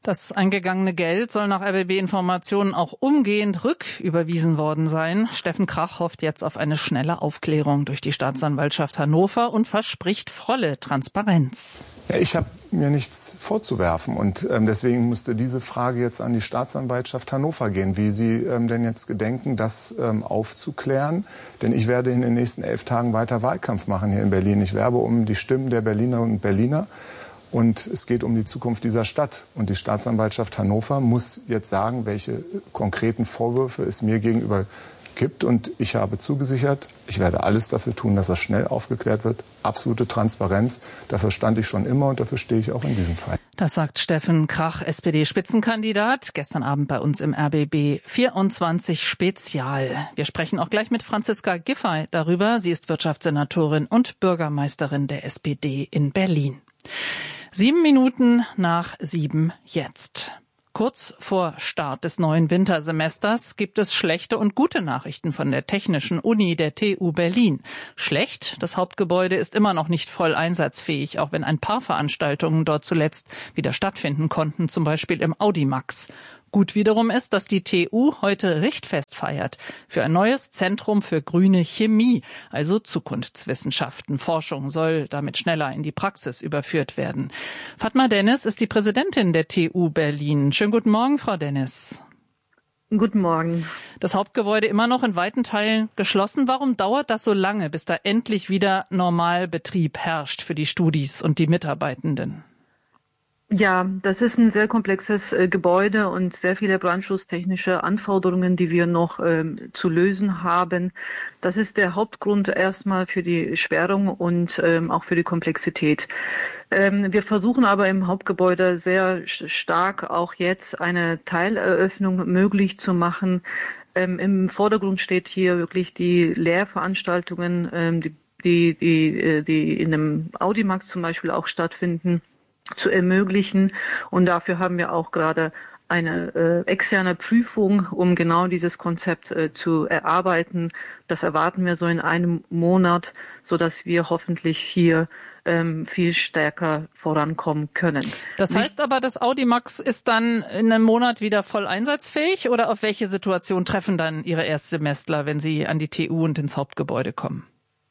Das eingegangene Geld soll nach R B B-Informationen auch umgehend rücküberwiesen worden sein. Steffen Krach hofft jetzt auf eine schnelle Aufklärung durch die Staatsanwaltschaft Hannover und verspricht volle Transparenz. Ja, ich habe mir nichts vorzuwerfen und ähm, deswegen musste diese Frage jetzt an die Staatsanwaltschaft Hannover gehen, wie sie ähm, denn jetzt gedenken, das ähm, aufzuklären. Denn ich werde in den nächsten elf Tagen weiter Wahlkampf machen hier in Berlin. Ich werbe um die Stimmen der Berlinerinnen und Berliner. Und es geht um die Zukunft dieser Stadt. Und die Staatsanwaltschaft Hannover muss jetzt sagen, welche konkreten Vorwürfe es mir gegenüber gibt. Und ich habe zugesichert, ich werde alles dafür tun, dass das schnell aufgeklärt wird. Absolute Transparenz. Dafür stand ich schon immer und dafür stehe ich auch in diesem Fall. Das sagt Steffen Krach, S P D-Spitzenkandidat, gestern Abend bei uns im R B B vierundzwanzig Spezial. Wir sprechen auch gleich mit Franziska Giffey darüber. Sie ist Wirtschaftssenatorin und Bürgermeisterin der S P D in Berlin. Sieben Minuten nach sieben jetzt. Kurz vor Start des neuen Wintersemesters gibt es schlechte und gute Nachrichten von der Technischen Uni der T U Berlin. Schlecht, das Hauptgebäude ist immer noch nicht voll einsatzfähig, auch wenn ein paar Veranstaltungen dort zuletzt wieder stattfinden konnten, zum Beispiel im Audimax. Gut wiederum ist, dass die T U heute Richtfest feiert für ein neues Zentrum für grüne Chemie, also Zukunftswissenschaften. Forschung soll damit schneller in die Praxis überführt werden. Fatma Dennis ist die Präsidentin der T U Berlin. Schönen guten Morgen, Frau Dennis. Guten Morgen. Das Hauptgebäude immer noch in weiten Teilen geschlossen. Warum dauert das so lange, bis da endlich wieder Normalbetrieb herrscht für die Studis und die Mitarbeitenden? Ja, das ist ein sehr komplexes äh, Gebäude und sehr viele brandschutztechnische Anforderungen, die wir noch ähm, zu lösen haben. Das ist der Hauptgrund erstmal für die Sperrung und ähm, auch für die Komplexität. Ähm, wir versuchen aber im Hauptgebäude sehr stark auch jetzt eine Teileröffnung möglich zu machen. Ähm, im Vordergrund steht hier wirklich die Lehrveranstaltungen, ähm, die, die, die, die in dem Audimax zum Beispiel auch stattfinden, zu ermöglichen. Und dafür haben wir auch gerade eine äh, externe Prüfung, um genau dieses Konzept äh, zu erarbeiten. Das erwarten wir so in einem Monat, so dass wir hoffentlich hier ähm, viel stärker vorankommen können. Das heißt aber, das Audimax ist dann in einem Monat wieder voll einsatzfähig, oder auf welche Situation treffen dann Ihre Erstsemestler, wenn sie an die T U und ins Hauptgebäude kommen?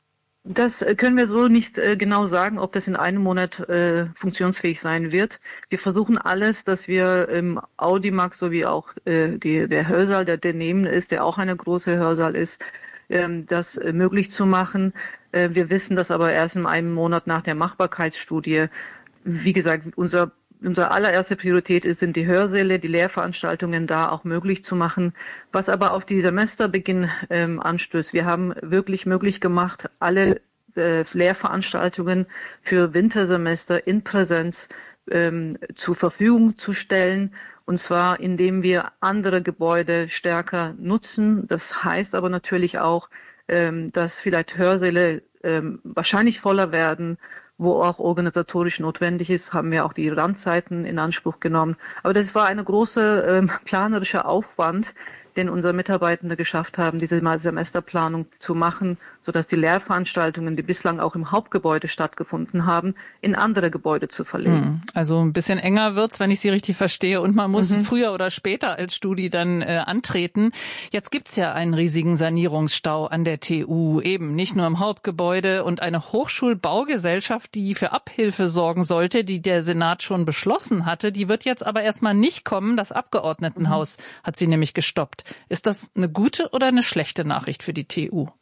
Das können wir so nicht äh, genau sagen, ob das in einem Monat äh, funktionsfähig sein wird. Wir versuchen alles, dass wir im Audimax sowie auch äh, die, der Hörsaal, der daneben ist, der auch eine große Hörsaal ist, ähm, das äh, möglich zu machen. Äh, wir wissen das aber erst in einem Monat nach der Machbarkeitsstudie. Wie gesagt, unser Unsere allererste Priorität ist, sind die Hörsäle, die Lehrveranstaltungen da auch möglich zu machen, was aber auf die Semesterbeginn ähm, anstößt. Wir haben wirklich möglich gemacht, alle äh, Lehrveranstaltungen für Wintersemester in Präsenz ähm, zur Verfügung zu stellen, und zwar indem wir andere Gebäude stärker nutzen. Das heißt aber natürlich auch, ähm, dass vielleicht Hörsäle ähm, wahrscheinlich voller werden, wo auch organisatorisch notwendig ist, haben wir auch die Randzeiten in Anspruch genommen. Aber das war eine große ähm, planerische Aufwand, den unsere Mitarbeitende geschafft haben, diese Semesterplanung zu machen, sodass die Lehrveranstaltungen, die bislang auch im Hauptgebäude stattgefunden haben, in andere Gebäude zu verlegen. Also ein bisschen enger wird's, wenn ich Sie richtig verstehe, und man muss mhm. früher oder später als Studi dann äh, antreten. Jetzt gibt's ja einen riesigen Sanierungsstau an der T U, eben nicht nur im Hauptgebäude, und eine Hochschulbaugesellschaft, die für Abhilfe sorgen sollte, die der Senat schon beschlossen hatte, die wird jetzt aber erstmal nicht kommen. Das Abgeordnetenhaus mhm. hat sie nämlich gestoppt. Ist das eine gute oder eine schlechte Nachricht für die T U?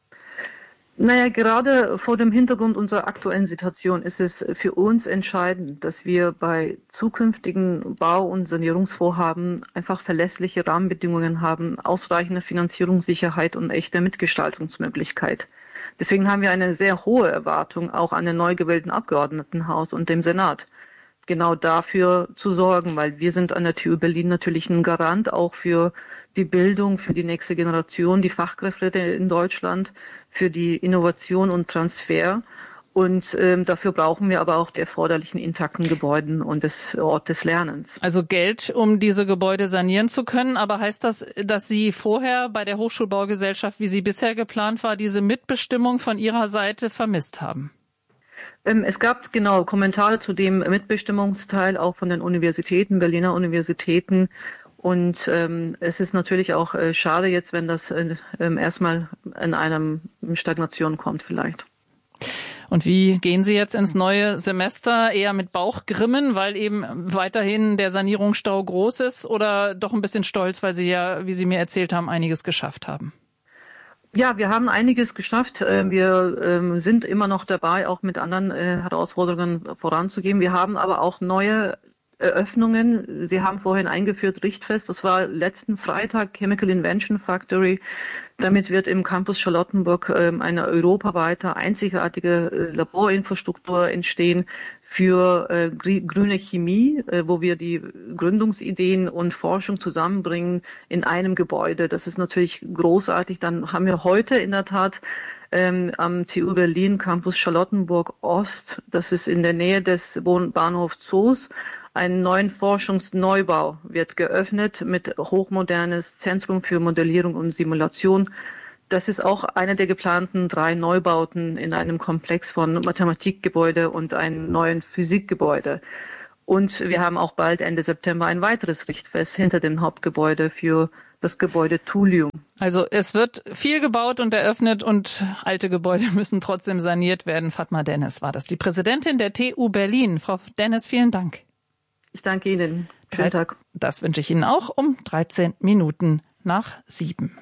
Naja, gerade vor dem Hintergrund unserer aktuellen Situation ist es für uns entscheidend, dass wir bei zukünftigen Bau- und Sanierungsvorhaben einfach verlässliche Rahmenbedingungen haben, ausreichende Finanzierungssicherheit und echte Mitgestaltungsmöglichkeit. Deswegen haben wir eine sehr hohe Erwartung auch an den neu gewählten Abgeordnetenhaus und dem Senat, genau dafür zu sorgen, weil wir sind an der T U Berlin natürlich ein Garant auch für die Bildung, für die nächste Generation, die Fachkräfte in Deutschland, für die Innovation und Transfer. Und ähm, dafür brauchen wir aber auch die erforderlichen intakten Gebäuden und das Ort des Lernens. Also Geld, um diese Gebäude sanieren zu können. Aber heißt das, dass Sie vorher bei der Hochschulbaugesellschaft, wie sie bisher geplant war, diese Mitbestimmung von Ihrer Seite vermisst haben? Ähm, es gab genau Kommentare zu dem Mitbestimmungsteil auch von den Universitäten, Berliner Universitäten. Und ähm, es ist natürlich auch äh, schade jetzt, wenn das äh, äh, erstmal in einer Stagnation kommt vielleicht. Und wie gehen Sie jetzt ins neue Semester? Eher mit Bauchgrimmen, weil eben weiterhin der Sanierungsstau groß ist, oder doch ein bisschen stolz, weil Sie ja, wie Sie mir erzählt haben, einiges geschafft haben? Ja, wir haben einiges geschafft. Wir sind immer noch dabei, auch mit anderen Herausforderungen voranzugehen. Wir haben aber auch neue Eröffnungen. Sie haben vorhin eingeführt Richtfest. Das war letzten Freitag Chemical Invention Factory. Damit wird im Campus Charlottenburg eine europaweite einzigartige Laborinfrastruktur entstehen für grüne Chemie, wo wir die Gründungsideen und Forschung zusammenbringen in einem Gebäude. Das ist natürlich großartig. Dann haben wir heute in der Tat Ähm, am T U Berlin Campus Charlottenburg Ost, das ist in der Nähe des Bahnhof Zoos, einen neuen Forschungsneubau wird geöffnet mit hochmodernes Zentrum für Modellierung und Simulation. Das ist auch einer der geplanten drei Neubauten in einem Komplex von Mathematikgebäude und einem neuen Physikgebäude. Und wir haben auch bald Ende September ein weiteres Richtfest hinter dem Hauptgebäude für das Gebäude Thulium. Also es wird viel gebaut und eröffnet und alte Gebäude müssen trotzdem saniert werden. Fatma Dennis war das, die Präsidentin der T U Berlin. Frau Dennis, vielen Dank. Ich danke Ihnen. Schönen Tag. Das wünsche ich Ihnen auch um dreizehn Minuten nach sieben.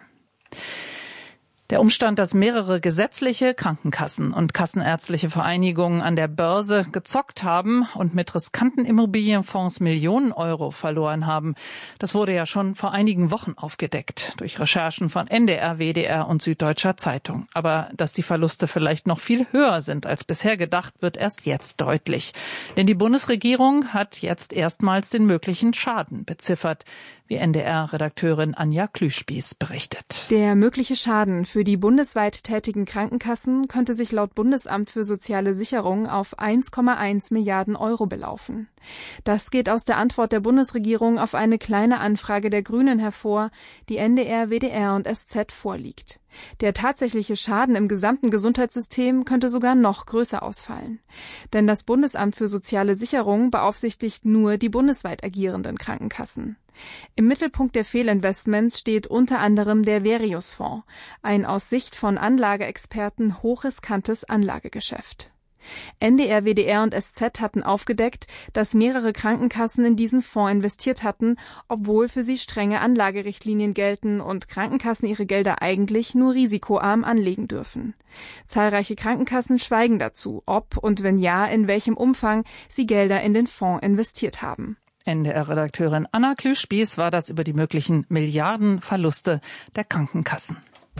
Der Umstand, dass mehrere gesetzliche Krankenkassen und kassenärztliche Vereinigungen an der Börse gezockt haben und mit riskanten Immobilienfonds Millionen Euro verloren haben, das wurde ja schon vor einigen Wochen aufgedeckt durch Recherchen von N D R, W D R und Süddeutscher Zeitung. Aber dass die Verluste vielleicht noch viel höher sind als bisher gedacht, wird erst jetzt deutlich. Denn die Bundesregierung hat jetzt erstmals den möglichen Schaden beziffert, wie N D R-Redakteurin Anja Klüspieß berichtet. Der mögliche Schaden für die bundesweit tätigen Krankenkassen könnte sich laut Bundesamt für soziale Sicherung auf eins Komma eins Milliarden Euro belaufen. Das geht aus der Antwort der Bundesregierung auf eine kleine Anfrage der Grünen hervor, die N D R, W D R und S Z vorliegt. Der tatsächliche Schaden im gesamten Gesundheitssystem könnte sogar noch größer ausfallen. Denn das Bundesamt für soziale Sicherung beaufsichtigt nur die bundesweit agierenden Krankenkassen. Im Mittelpunkt der Fehlinvestments steht unter anderem der Verius-Fonds, ein aus Sicht von Anlageexperten hochriskantes Anlagegeschäft. N D R, W D R und S Z hatten aufgedeckt, dass mehrere Krankenkassen in diesen Fonds investiert hatten, obwohl für sie strenge Anlagerichtlinien gelten und Krankenkassen ihre Gelder eigentlich nur risikoarm anlegen dürfen. Zahlreiche Krankenkassen schweigen dazu, ob und wenn ja, in welchem Umfang sie Gelder in den Fonds investiert haben. N D R-Redakteurin Anna Klüspieß war das über die möglichen Milliardenverluste der Krankenkassen.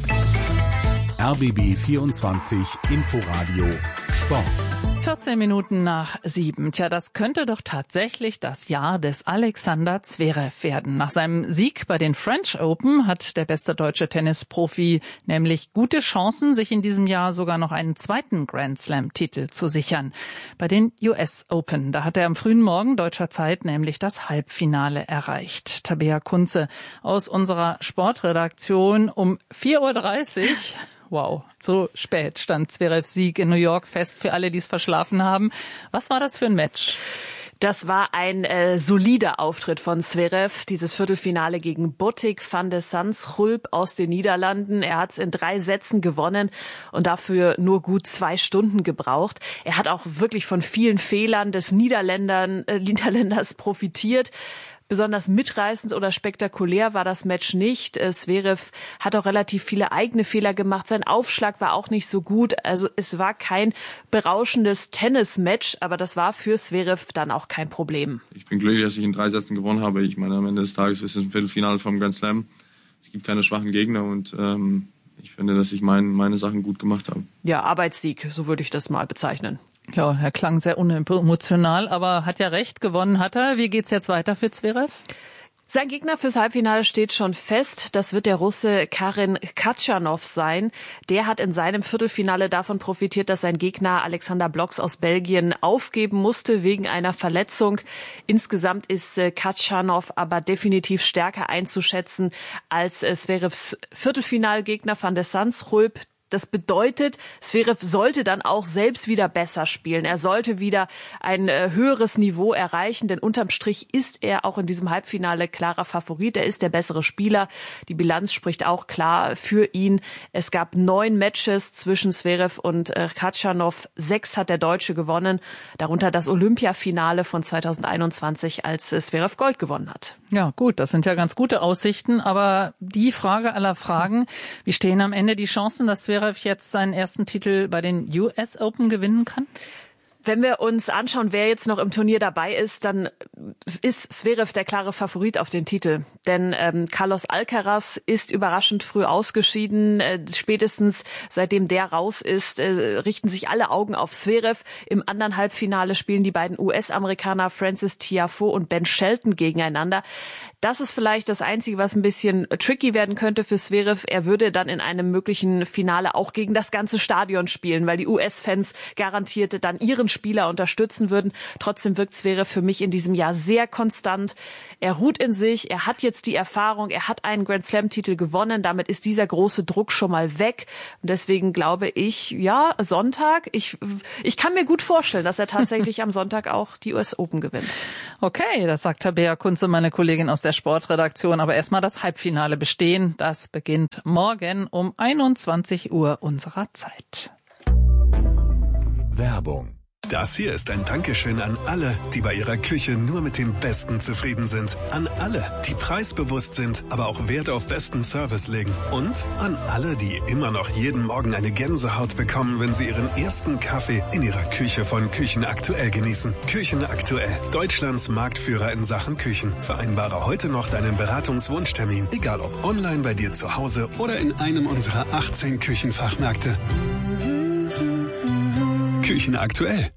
R B B vierundzwanzig Inforadio Sport. vierzehn Minuten nach sieben. Tja, das könnte doch tatsächlich das Jahr des Alexander Zverev werden. Nach seinem Sieg bei den French Open hat der beste deutsche Tennisprofi nämlich gute Chancen, sich in diesem Jahr sogar noch einen zweiten Grand Slam-Titel zu sichern. Bei den U S Open, da hat er am frühen Morgen deutscher Zeit nämlich das Halbfinale erreicht. Tabea Kunze aus unserer Sportredaktion um vier Uhr dreißig. Wow, so spät stand Zverevs Sieg in New York fest für alle, die es verschlafen haben. Was war das für ein Match? Das war ein äh, solider Auftritt von Zverev, dieses Viertelfinale gegen Botic van de Zandschulp aus den Niederlanden. Er hat es in drei Sätzen gewonnen und dafür nur gut zwei Stunden gebraucht. Er hat auch wirklich von vielen Fehlern des Niederländern, äh, Niederländers profitiert. Besonders mitreißend oder spektakulär war das Match nicht. Zverev hat auch relativ viele eigene Fehler gemacht. Sein Aufschlag war auch nicht so gut. Also es war kein berauschendes Tennismatch, aber das war für Zverev dann auch kein Problem. Ich bin glücklich, dass ich in drei Sätzen gewonnen habe. Ich meine, am Ende des Tages ist es ein Viertelfinale vom Grand Slam. Es gibt keine schwachen Gegner und ähm, ich finde, dass ich mein, meine Sachen gut gemacht habe. Ja, Arbeitssieg, so würde ich das mal bezeichnen. Ja, er klang sehr unemotional, aber hat ja recht, gewonnen hat er. Wie geht's jetzt weiter für Zverev? Sein Gegner fürs Halbfinale steht schon fest. Das wird der Russe Karen Khachanov sein. Der hat in seinem Viertelfinale davon profitiert, dass sein Gegner Alexander Bloks aus Belgien aufgeben musste wegen einer Verletzung. Insgesamt ist Khachanov aber definitiv stärker einzuschätzen als Zverevs Viertelfinalgegner van de Zandschulp. Das bedeutet, Zverev sollte dann auch selbst wieder besser spielen. Er sollte wieder ein äh, höheres Niveau erreichen, denn unterm Strich ist er auch in diesem Halbfinale klarer Favorit. Er ist der bessere Spieler. Die Bilanz spricht auch klar für ihn. Es gab neun Matches zwischen Zverev und äh, Khachanov. Sechs hat der Deutsche gewonnen, darunter das Olympiafinale von zweitausendeinundzwanzig, als äh, Zverev Gold gewonnen hat. Ja, gut, das sind ja ganz gute Aussichten, aber die Frage aller Fragen, wie stehen am Ende die Chancen, dass Zverev jetzt seinen ersten Titel bei den U S Open gewinnen kann? Wenn wir uns anschauen, wer jetzt noch im Turnier dabei ist, dann ist Zverev der klare Favorit auf den Titel. Denn ähm, Carlos Alcaraz ist überraschend früh ausgeschieden. Äh, spätestens seitdem der raus ist, äh, richten sich alle Augen auf Zverev. Im anderen Halbfinale spielen die beiden U S-Amerikaner Frances Tiafoe und Ben Shelton gegeneinander. Das ist vielleicht das Einzige, was ein bisschen tricky werden könnte für Zverev. Er würde dann in einem möglichen Finale auch gegen das ganze Stadion spielen, weil die U S-Fans garantiert dann ihren Spieler unterstützen würden. Trotzdem wirkt Zverev für mich in diesem Jahr sehr konstant. Er ruht in sich, er hat jetzt die Erfahrung, er hat einen Grand-Slam-Titel gewonnen. Damit ist dieser große Druck schon mal weg. Und deswegen glaube ich, ja, Sonntag, ich, ich kann mir gut vorstellen, dass er tatsächlich am Sonntag auch die U S Open gewinnt. Okay, das sagt Tabea Kunze, meine Kollegin aus der Sportredaktion. Aber erstmal das Halbfinale bestehen. Das beginnt morgen um einundzwanzig Uhr unserer Zeit. Werbung. Das hier ist ein Dankeschön an alle, die bei ihrer Küche nur mit dem Besten zufrieden sind. An alle, die preisbewusst sind, aber auch Wert auf besten Service legen. Und an alle, die immer noch jeden Morgen eine Gänsehaut bekommen, wenn sie ihren ersten Kaffee in ihrer Küche von Küchenaktuell genießen. Küchenaktuell, Deutschlands Marktführer in Sachen Küchen. Vereinbare heute noch deinen Beratungswunschtermin, egal ob online bei dir zu Hause oder in einem unserer achtzehn Küchenfachmärkte. Küchenaktuell.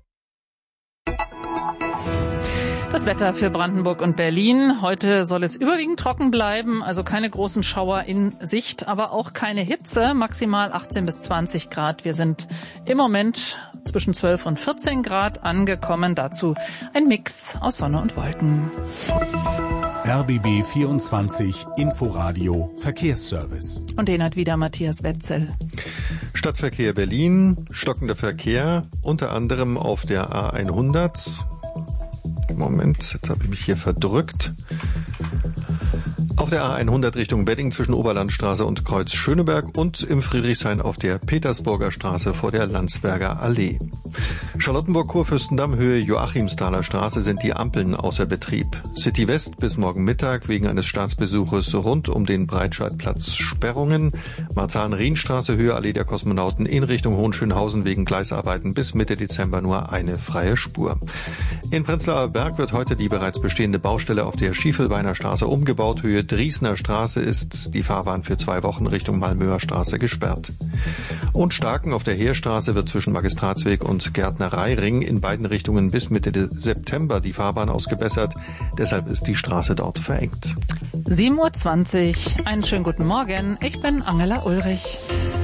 Das Wetter für Brandenburg und Berlin. Heute soll es überwiegend trocken bleiben, also keine großen Schauer in Sicht, aber auch keine Hitze, maximal achtzehn bis zwanzig Grad. Wir sind im Moment zwischen zwölf und vierzehn Grad angekommen. Dazu ein Mix aus Sonne und Wolken. R B B vierundzwanzig Inforadio Verkehrsservice. Und den hat wieder Matthias Wetzel. Stadtverkehr Berlin, stockender Verkehr, unter anderem auf der A hundert. Moment, jetzt habe ich mich hier verdrückt. Auf der A hundert Richtung Wedding zwischen Oberlandstraße und Kreuz Schöneberg und im Friedrichshain auf der Petersburger Straße vor der Landsberger Allee. Charlottenburg-Kurfürstendamm Höhe Joachimsthaler Straße sind die Ampeln außer Betrieb. City West bis morgen Mittag wegen eines Staatsbesuches rund um den Breitscheidplatz Sperrungen. Marzahn-Rienstraße Höhe Allee der Kosmonauten in Richtung Hohenschönhausen wegen Gleisarbeiten bis Mitte Dezember nur eine freie Spur. In Prenzlauer Berg wird heute die bereits bestehende Baustelle auf der Schiefelbeiner Straße umgebaut. Höhe Driesner Straße ist die Fahrbahn für zwei Wochen Richtung Malmöer Straße gesperrt. Und Starken auf der Heerstraße wird zwischen Magistratsweg und Gärtnereiring in beiden Richtungen bis Mitte September die Fahrbahn ausgebessert. Deshalb ist die Straße dort verengt. sieben Uhr zwanzig. Einen schönen guten Morgen. Ich bin Angela Ulrich.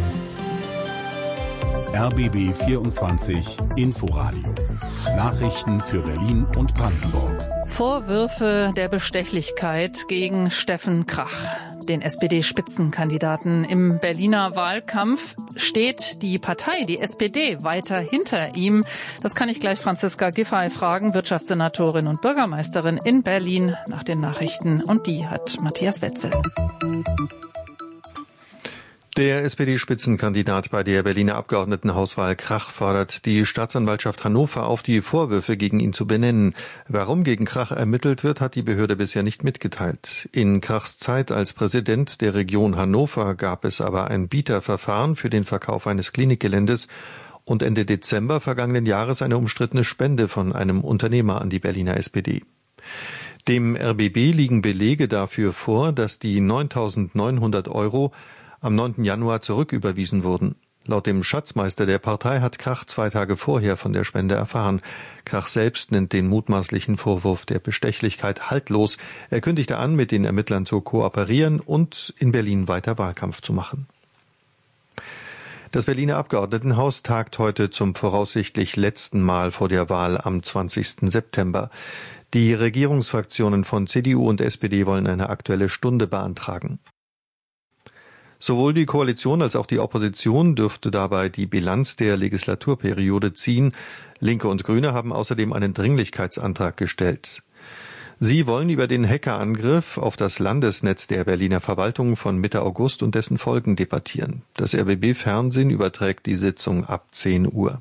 R B B vierundzwanzig Inforadio. Nachrichten für Berlin und Brandenburg. Vorwürfe der Bestechlichkeit gegen Steffen Krach, den S P D-Spitzenkandidaten. Im Berliner Wahlkampf steht die Partei, die S P D, weiter hinter ihm. Das kann ich gleich Franziska Giffey fragen, Wirtschaftssenatorin und Bürgermeisterin in Berlin, nach den Nachrichten. Und die hat Matthias Wetzel. Der S P D-Spitzenkandidat bei der Berliner Abgeordnetenhauswahl Krach fordert die Staatsanwaltschaft Hannover auf, die Vorwürfe gegen ihn zu benennen. Warum gegen Krach ermittelt wird, hat die Behörde bisher nicht mitgeteilt. In Krachs Zeit als Präsident der Region Hannover gab es aber ein Bieterverfahren für den Verkauf eines Klinikgeländes und Ende Dezember vergangenen Jahres eine umstrittene Spende von einem Unternehmer an die Berliner S P D. Dem R B B liegen Belege dafür vor, dass die neuntausendneunhundert Euro am neunten Januar zurücküberwiesen wurden. Laut dem Schatzmeister der Partei hat Krach zwei Tage vorher von der Spende erfahren. Krach selbst nennt den mutmaßlichen Vorwurf der Bestechlichkeit haltlos. Er kündigte an, mit den Ermittlern zu kooperieren und in Berlin weiter Wahlkampf zu machen. Das Berliner Abgeordnetenhaus tagt heute zum voraussichtlich letzten Mal vor der Wahl am zwanzigsten September. Die Regierungsfraktionen von C D U und S P D wollen eine Aktuelle Stunde beantragen. Sowohl die Koalition als auch die Opposition dürfte dabei die Bilanz der Legislaturperiode ziehen. Linke und Grüne haben außerdem einen Dringlichkeitsantrag gestellt. Sie wollen über den Hackerangriff auf das Landesnetz der Berliner Verwaltung von Mitte August und dessen Folgen debattieren. Das R B B Fernsehen überträgt die Sitzung ab zehn Uhr.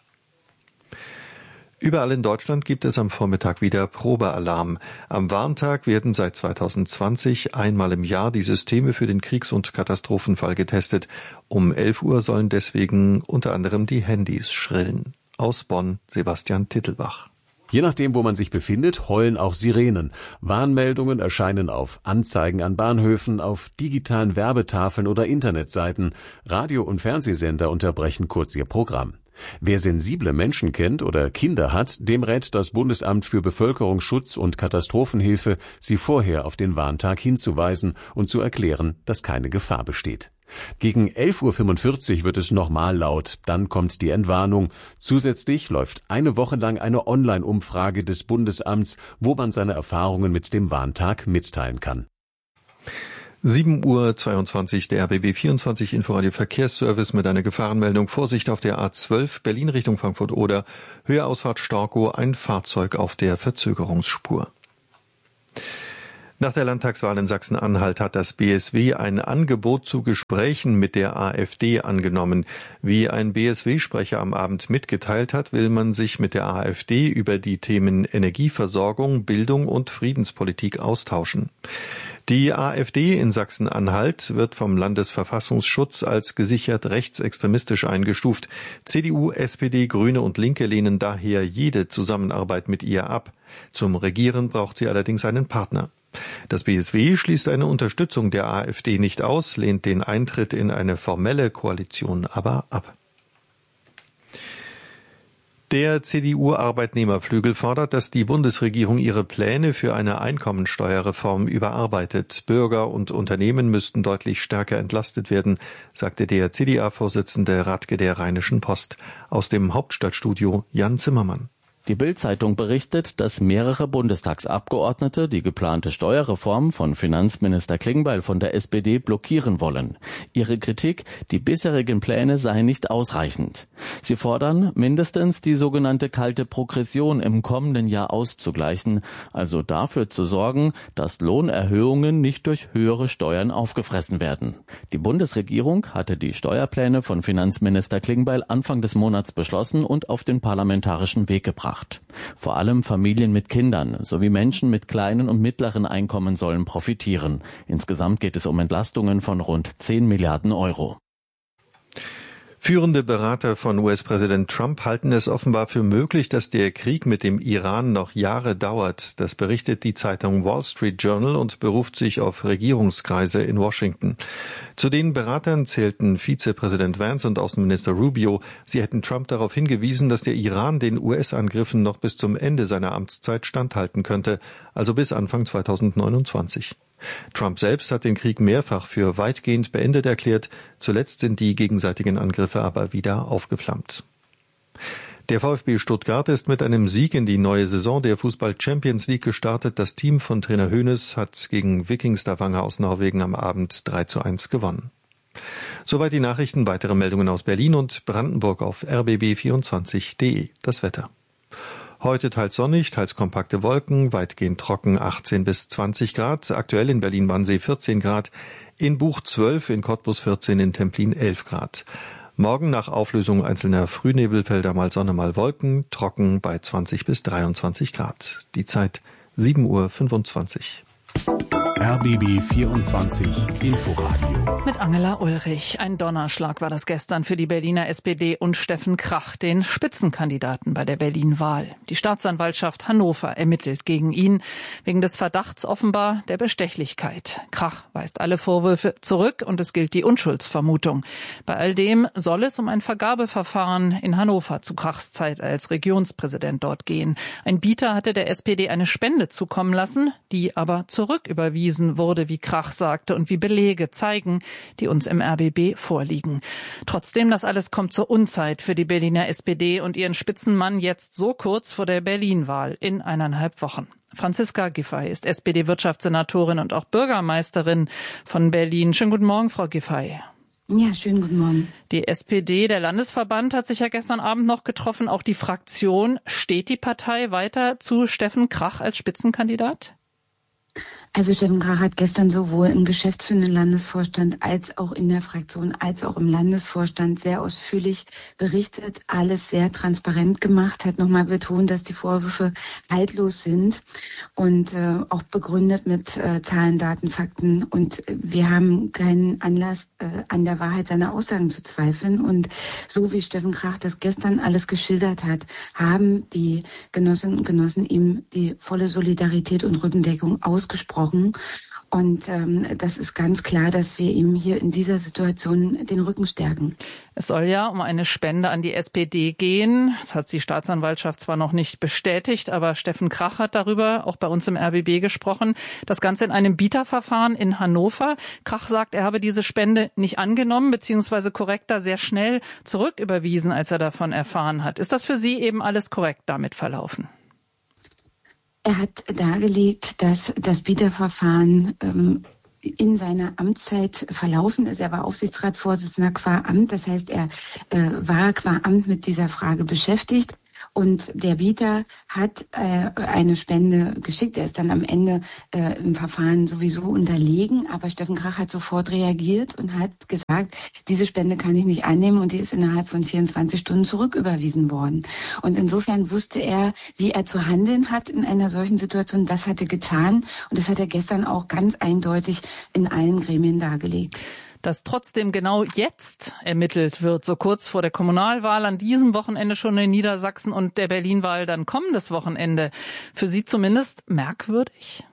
Überall in Deutschland gibt es am Vormittag wieder Probealarm. Am Warntag werden seit zweitausendzwanzig einmal im Jahr die Systeme für den Kriegs- und Katastrophenfall getestet. Um elf Uhr sollen deswegen unter anderem die Handys schrillen. Aus Bonn, Sebastian Tittelbach. Je nachdem, wo man sich befindet, heulen auch Sirenen. Warnmeldungen erscheinen auf Anzeigen an Bahnhöfen, auf digitalen Werbetafeln oder Internetseiten. Radio- und Fernsehsender unterbrechen kurz ihr Programm. Wer sensible Menschen kennt oder Kinder hat, dem rät das Bundesamt für Bevölkerungsschutz und Katastrophenhilfe, sie vorher auf den Warntag hinzuweisen und zu erklären, dass keine Gefahr besteht. Gegen elf Uhr fünfundvierzig wird es nochmal laut, dann kommt die Entwarnung. Zusätzlich läuft eine Woche lang eine Online-Umfrage des Bundesamts, wo man seine Erfahrungen mit dem Warntag mitteilen kann. sieben Uhr zweiundzwanzig, der R B B vierundzwanzig Inforadio Verkehrsservice mit einer Gefahrenmeldung. Vorsicht auf der A zwölf, Berlin Richtung Frankfurt-Oder. Höheausfahrt Storkow, ein Fahrzeug auf der Verzögerungsspur. Nach der Landtagswahl in Sachsen-Anhalt hat das B S W ein Angebot zu Gesprächen mit der AfD angenommen. Wie ein B S W-Sprecher am Abend mitgeteilt hat, will man sich mit der AfD über die Themen Energieversorgung, Bildung und Friedenspolitik austauschen. Die AfD in Sachsen-Anhalt wird vom Landesverfassungsschutz als gesichert rechtsextremistisch eingestuft. C D U, S P D, Grüne und Linke lehnen daher jede Zusammenarbeit mit ihr ab. Zum Regieren braucht sie allerdings einen Partner. Das B S W schließt eine Unterstützung der AfD nicht aus, lehnt den Eintritt in eine formelle Koalition aber ab. Der C D U-Arbeitnehmerflügel fordert, dass die Bundesregierung ihre Pläne für eine Einkommensteuerreform überarbeitet. Bürger und Unternehmen müssten deutlich stärker entlastet werden, sagte der C D A-Vorsitzende Radke der Rheinischen Post. Aus dem Hauptstadtstudio Jan Zimmermann. Die Bild-Zeitung berichtet, dass mehrere Bundestagsabgeordnete die geplante Steuerreform von Finanzminister Klingbeil von der S P D blockieren wollen. Ihre Kritik, die bisherigen Pläne seien nicht ausreichend. Sie fordern, mindestens die sogenannte kalte Progression im kommenden Jahr auszugleichen, also dafür zu sorgen, dass Lohnerhöhungen nicht durch höhere Steuern aufgefressen werden. Die Bundesregierung hatte die Steuerpläne von Finanzminister Klingbeil Anfang des Monats beschlossen und auf den parlamentarischen Weg gebracht. Vor allem Familien mit Kindern sowie Menschen mit kleinen und mittleren Einkommen sollen profitieren. Insgesamt geht es um Entlastungen von rund zehn Milliarden Euro. Führende Berater von U S-Präsident Trump halten es offenbar für möglich, dass der Krieg mit dem Iran noch Jahre dauert. Das berichtet die Zeitung Wall Street Journal und beruft sich auf Regierungskreise in Washington. Zu den Beratern zählten Vizepräsident Vance und Außenminister Rubio. Sie hätten Trump darauf hingewiesen, dass der Iran den U S-Angriffen noch bis zum Ende seiner Amtszeit standhalten könnte, also bis Anfang zweitausendneunundzwanzig. Trump selbst hat den Krieg mehrfach für weitgehend beendet erklärt. Zuletzt sind die gegenseitigen Angriffe aber wieder aufgeflammt. Der VfB Stuttgart ist mit einem Sieg in die neue Saison der Fußball-Champions League gestartet. Das Team von Trainer Hoeneß hat gegen Viking Stavanger aus Norwegen am Abend drei zu eins gewonnen. Soweit die Nachrichten. Weitere Meldungen aus Berlin und Brandenburg auf r b b vierundzwanzig punkt d e. Das Wetter. Heute teils sonnig, teils kompakte Wolken, weitgehend trocken, achtzehn bis zwanzig Grad. Aktuell in Berlin-Wannsee vierzehn Grad, in Buch zwölf, in Cottbus vierzehn, in Templin elf Grad. Morgen nach Auflösung einzelner Frühnebelfelder mal Sonne, mal Wolken, trocken bei zwanzig bis dreiundzwanzig Grad. Die Zeit sieben Uhr fünfundzwanzig. R B B vierundzwanzig Inforadio. Mit Angela Ulrich. Ein Donnerschlag war das gestern für die Berliner S P D und Steffen Krach, den Spitzenkandidaten bei der Berlin-Wahl. Die Staatsanwaltschaft Hannover ermittelt gegen ihn wegen des Verdachts offenbar der Bestechlichkeit. Krach weist alle Vorwürfe zurück und es gilt die Unschuldsvermutung. Bei all dem soll es um ein Vergabeverfahren in Hannover zu Krachs Zeit als Regionspräsident dort gehen. Ein Bieter hatte der S P D eine Spende zukommen lassen, die aber zurücküberwiesen wurde, wie Krach sagte, und wie Belege zeigen, die uns im R B B vorliegen. Trotzdem, das alles kommt zur Unzeit für die Berliner S P D und ihren Spitzenmann jetzt so kurz vor der Berlin-Wahl in eineinhalb Wochen. Franziska Giffey ist S P D-Wirtschaftssenatorin und auch Bürgermeisterin von Berlin. Schönen guten Morgen, Frau Giffey. Ja, schönen guten Morgen. Die S P D, der Landesverband, hat sich ja gestern Abend noch getroffen. Auch die Fraktion. Steht die Partei weiter zu Steffen Krach als Spitzenkandidat? Also Steffen Krach hat gestern sowohl im geschäftsführenden Landesvorstand als auch in der Fraktion als auch im Landesvorstand sehr ausführlich berichtet, alles sehr transparent gemacht, hat nochmal betont, dass die Vorwürfe haltlos sind und äh, auch begründet mit äh, Zahlen, Daten, Fakten. Und wir haben keinen Anlass, äh, an der Wahrheit seiner Aussagen zu zweifeln. Und so wie Steffen Krach das gestern alles geschildert hat, haben die Genossinnen und Genossen ihm die volle Solidarität und Rückendeckung ausgesprochen. Und ähm, das ist ganz klar, dass wir ihm hier in dieser Situation den Rücken stärken. Es soll ja um eine Spende an die S P D gehen. Das hat die Staatsanwaltschaft zwar noch nicht bestätigt, aber Steffen Krach hat darüber auch bei uns im R B B gesprochen. Das Ganze in einem Bieterverfahren in Hannover. Krach sagt, er habe diese Spende nicht angenommen, beziehungsweise korrekter sehr schnell zurücküberwiesen, als er davon erfahren hat. Ist das für Sie eben alles korrekt damit verlaufen? Er hat dargelegt, dass das Bieterverfahren ähm, in seiner Amtszeit verlaufen ist. Er war Aufsichtsratsvorsitzender qua Amt, das heißt, er äh, war qua Amt mit dieser Frage beschäftigt. Und der Bieter hat äh, eine Spende geschickt. Er ist dann am Ende äh, im Verfahren sowieso unterlegen. Aber Steffen Krach hat sofort reagiert und hat gesagt, diese Spende kann ich nicht annehmen. Und die ist innerhalb von vierundzwanzig Stunden zurücküberwiesen worden. Und insofern wusste er, wie er zu handeln hat in einer solchen Situation. Das hat er getan. Und das hat er gestern auch ganz eindeutig in allen Gremien dargelegt. Dass trotzdem genau jetzt ermittelt wird, so kurz vor der Kommunalwahl an diesem Wochenende schon in Niedersachsen und der Berlin-Wahl dann kommendes Wochenende, für Sie zumindest merkwürdig?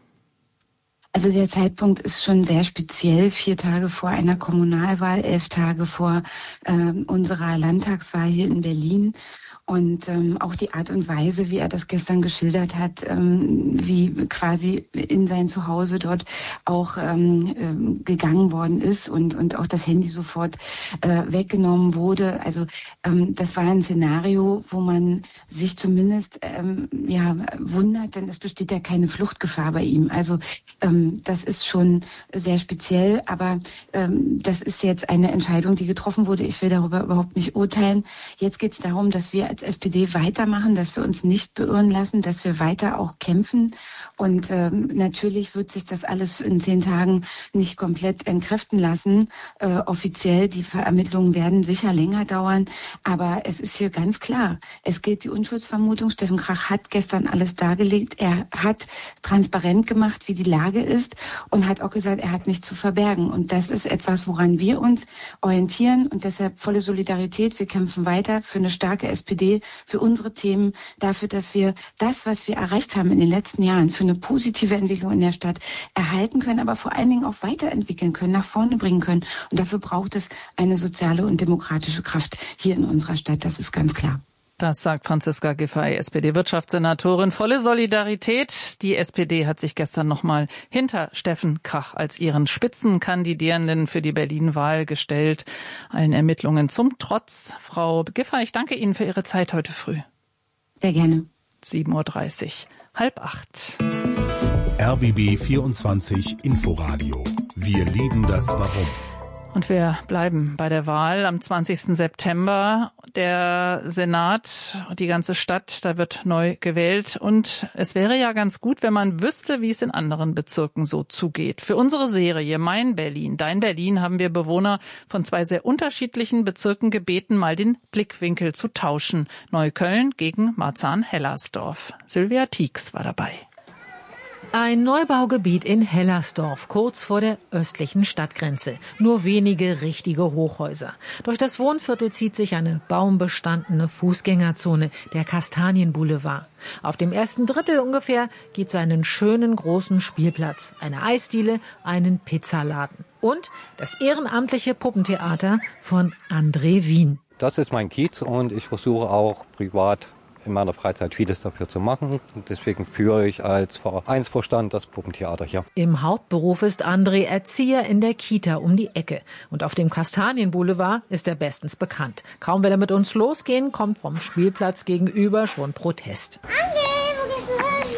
Also der Zeitpunkt ist schon sehr speziell, vier Tage vor einer Kommunalwahl, elf Tage vor äh, unserer Landtagswahl hier in Berlin. Und ähm, auch die Art und Weise, wie er das gestern geschildert hat, ähm, wie quasi in sein Zuhause dort auch ähm, ähm, gegangen worden ist und, und auch das Handy sofort äh, weggenommen wurde. Also ähm, das war ein Szenario, wo man sich zumindest ähm, ja wundert, denn es besteht ja keine Fluchtgefahr bei ihm. Also ähm, das ist schon sehr speziell, aber ähm, das ist jetzt eine Entscheidung, die getroffen wurde. Ich will darüber überhaupt nicht urteilen. Jetzt geht es darum, dass wir als S P D weitermachen, dass wir uns nicht beirren lassen, dass wir weiter auch kämpfen. Und ähm, natürlich wird sich das alles in zehn Tagen nicht komplett entkräften lassen. Äh, offiziell, die Ermittlungen werden sicher länger dauern. Aber es ist hier ganz klar, es gilt die Unschuldsvermutung. Steffen Krach hat gestern alles dargelegt. Er hat transparent gemacht, wie die Lage ist und hat auch gesagt, er hat nichts zu verbergen. Und das ist etwas, woran wir uns orientieren. Und deshalb volle Solidarität. Wir kämpfen weiter für eine starke S P D, für unsere Themen, dafür, dass wir das, was wir erreicht haben in den letzten Jahren, für eine positive Entwicklung in der Stadt erhalten können, aber vor allen Dingen auch weiterentwickeln können, nach vorne bringen können. Und dafür braucht es eine soziale und demokratische Kraft hier in unserer Stadt. Das ist ganz klar. Das sagt Franziska Giffey, S P D-Wirtschaftssenatorin. Volle Solidarität. Die S P D hat sich gestern nochmal hinter Steffen Krach als ihren Spitzenkandidierenden für die Berlin-Wahl gestellt. Allen Ermittlungen zum Trotz. Frau Giffey, ich danke Ihnen für Ihre Zeit heute früh. Sehr gerne. sieben Uhr dreißig, halb acht. R B B vierundzwanzig Inforadio. Wir lieben das Warum. Und wir bleiben bei der Wahl am zwanzigsten September. Der Senat, die ganze Stadt, da wird neu gewählt. Und es wäre ja ganz gut, wenn man wüsste, wie es in anderen Bezirken so zugeht. Für unsere Serie Mein Berlin, Dein Berlin haben wir Bewohner von zwei sehr unterschiedlichen Bezirken gebeten, mal den Blickwinkel zu tauschen. Neukölln gegen Marzahn-Hellersdorf. Sylvia Tieks war dabei. Ein Neubaugebiet in Hellersdorf, kurz vor der östlichen Stadtgrenze. Nur wenige richtige Hochhäuser. Durch das Wohnviertel zieht sich eine baumbestandene Fußgängerzone, der Kastanienboulevard. Auf dem ersten Drittel ungefähr gibt es einen schönen großen Spielplatz, eine Eisdiele, einen Pizzaladen und das ehrenamtliche Puppentheater von André Wien. Das ist mein Kiez und ich versuche auch privat in meiner Freizeit vieles dafür zu machen. Und deswegen führe ich als Vereinsvorstand das Puppentheater hier. Im Hauptberuf ist André Erzieher in der Kita um die Ecke. Und auf dem Kastanienboulevard ist er bestens bekannt. Kaum will er mit uns losgehen, kommt vom Spielplatz gegenüber schon Protest. André, wo gehst du hin?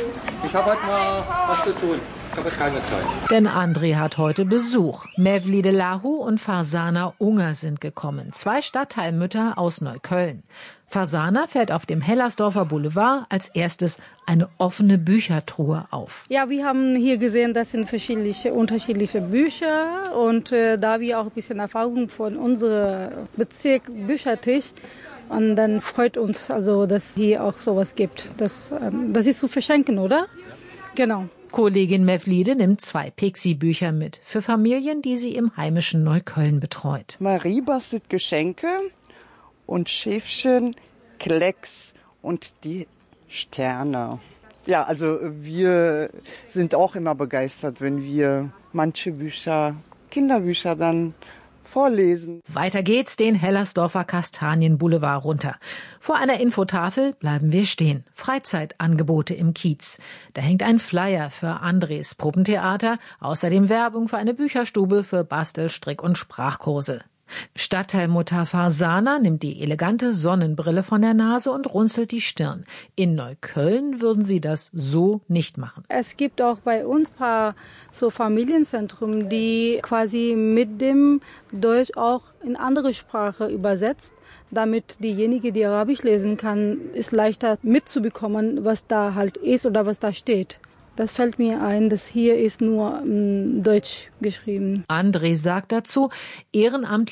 Ich habe heute mal was zu tun. Ich habe keine Zeit. Denn André hat heute Besuch. Mevlide Lahu und Farsana Unger sind gekommen. Zwei Stadtteilmütter aus Neukölln. Farsana fällt auf dem Hellersdorfer Boulevard als erstes eine offene Büchertruhe auf. Ja, wir haben hier gesehen, das sind verschiedene, unterschiedliche Bücher. Und äh, da wir auch ein bisschen Erfahrung von unserem Bezirk Büchertisch. Und dann freut uns also, dass hier auch sowas gibt. Das, ähm, das ist zu verschenken, oder? Genau. Kollegin Mevlide nimmt zwei Pixie-Bücher mit für Familien, die sie im heimischen Neukölln betreut. Marie bastelt Geschenke und Schäfchen, Klecks und die Sterne. Ja, also wir sind auch immer begeistert, wenn wir manche Bücher, Kinderbücher dann vorlesen. Weiter geht's den Hellersdorfer Kastanienboulevard runter. Vor einer Infotafel bleiben wir stehen. Freizeitangebote im Kiez. Da hängt ein Flyer für Andres Puppentheater, außerdem Werbung für eine Bücherstube für Bastel-, Strick- und Sprachkurse. Stadtteilmutter Farsana nimmt die elegante Sonnenbrille von der Nase und runzelt die Stirn. In Neukölln würden sie das so nicht machen. Es gibt auch bei uns ein paar so Familienzentren, die quasi mit dem Deutsch auch in andere Sprache übersetzt, damit diejenige, die Arabisch lesen kann, ist leichter mitzubekommen, was da halt ist oder was da steht. Das fällt mir ein, dass hier ist nur ähm, Deutsch geschrieben. André sagt dazu, ehrenamtlich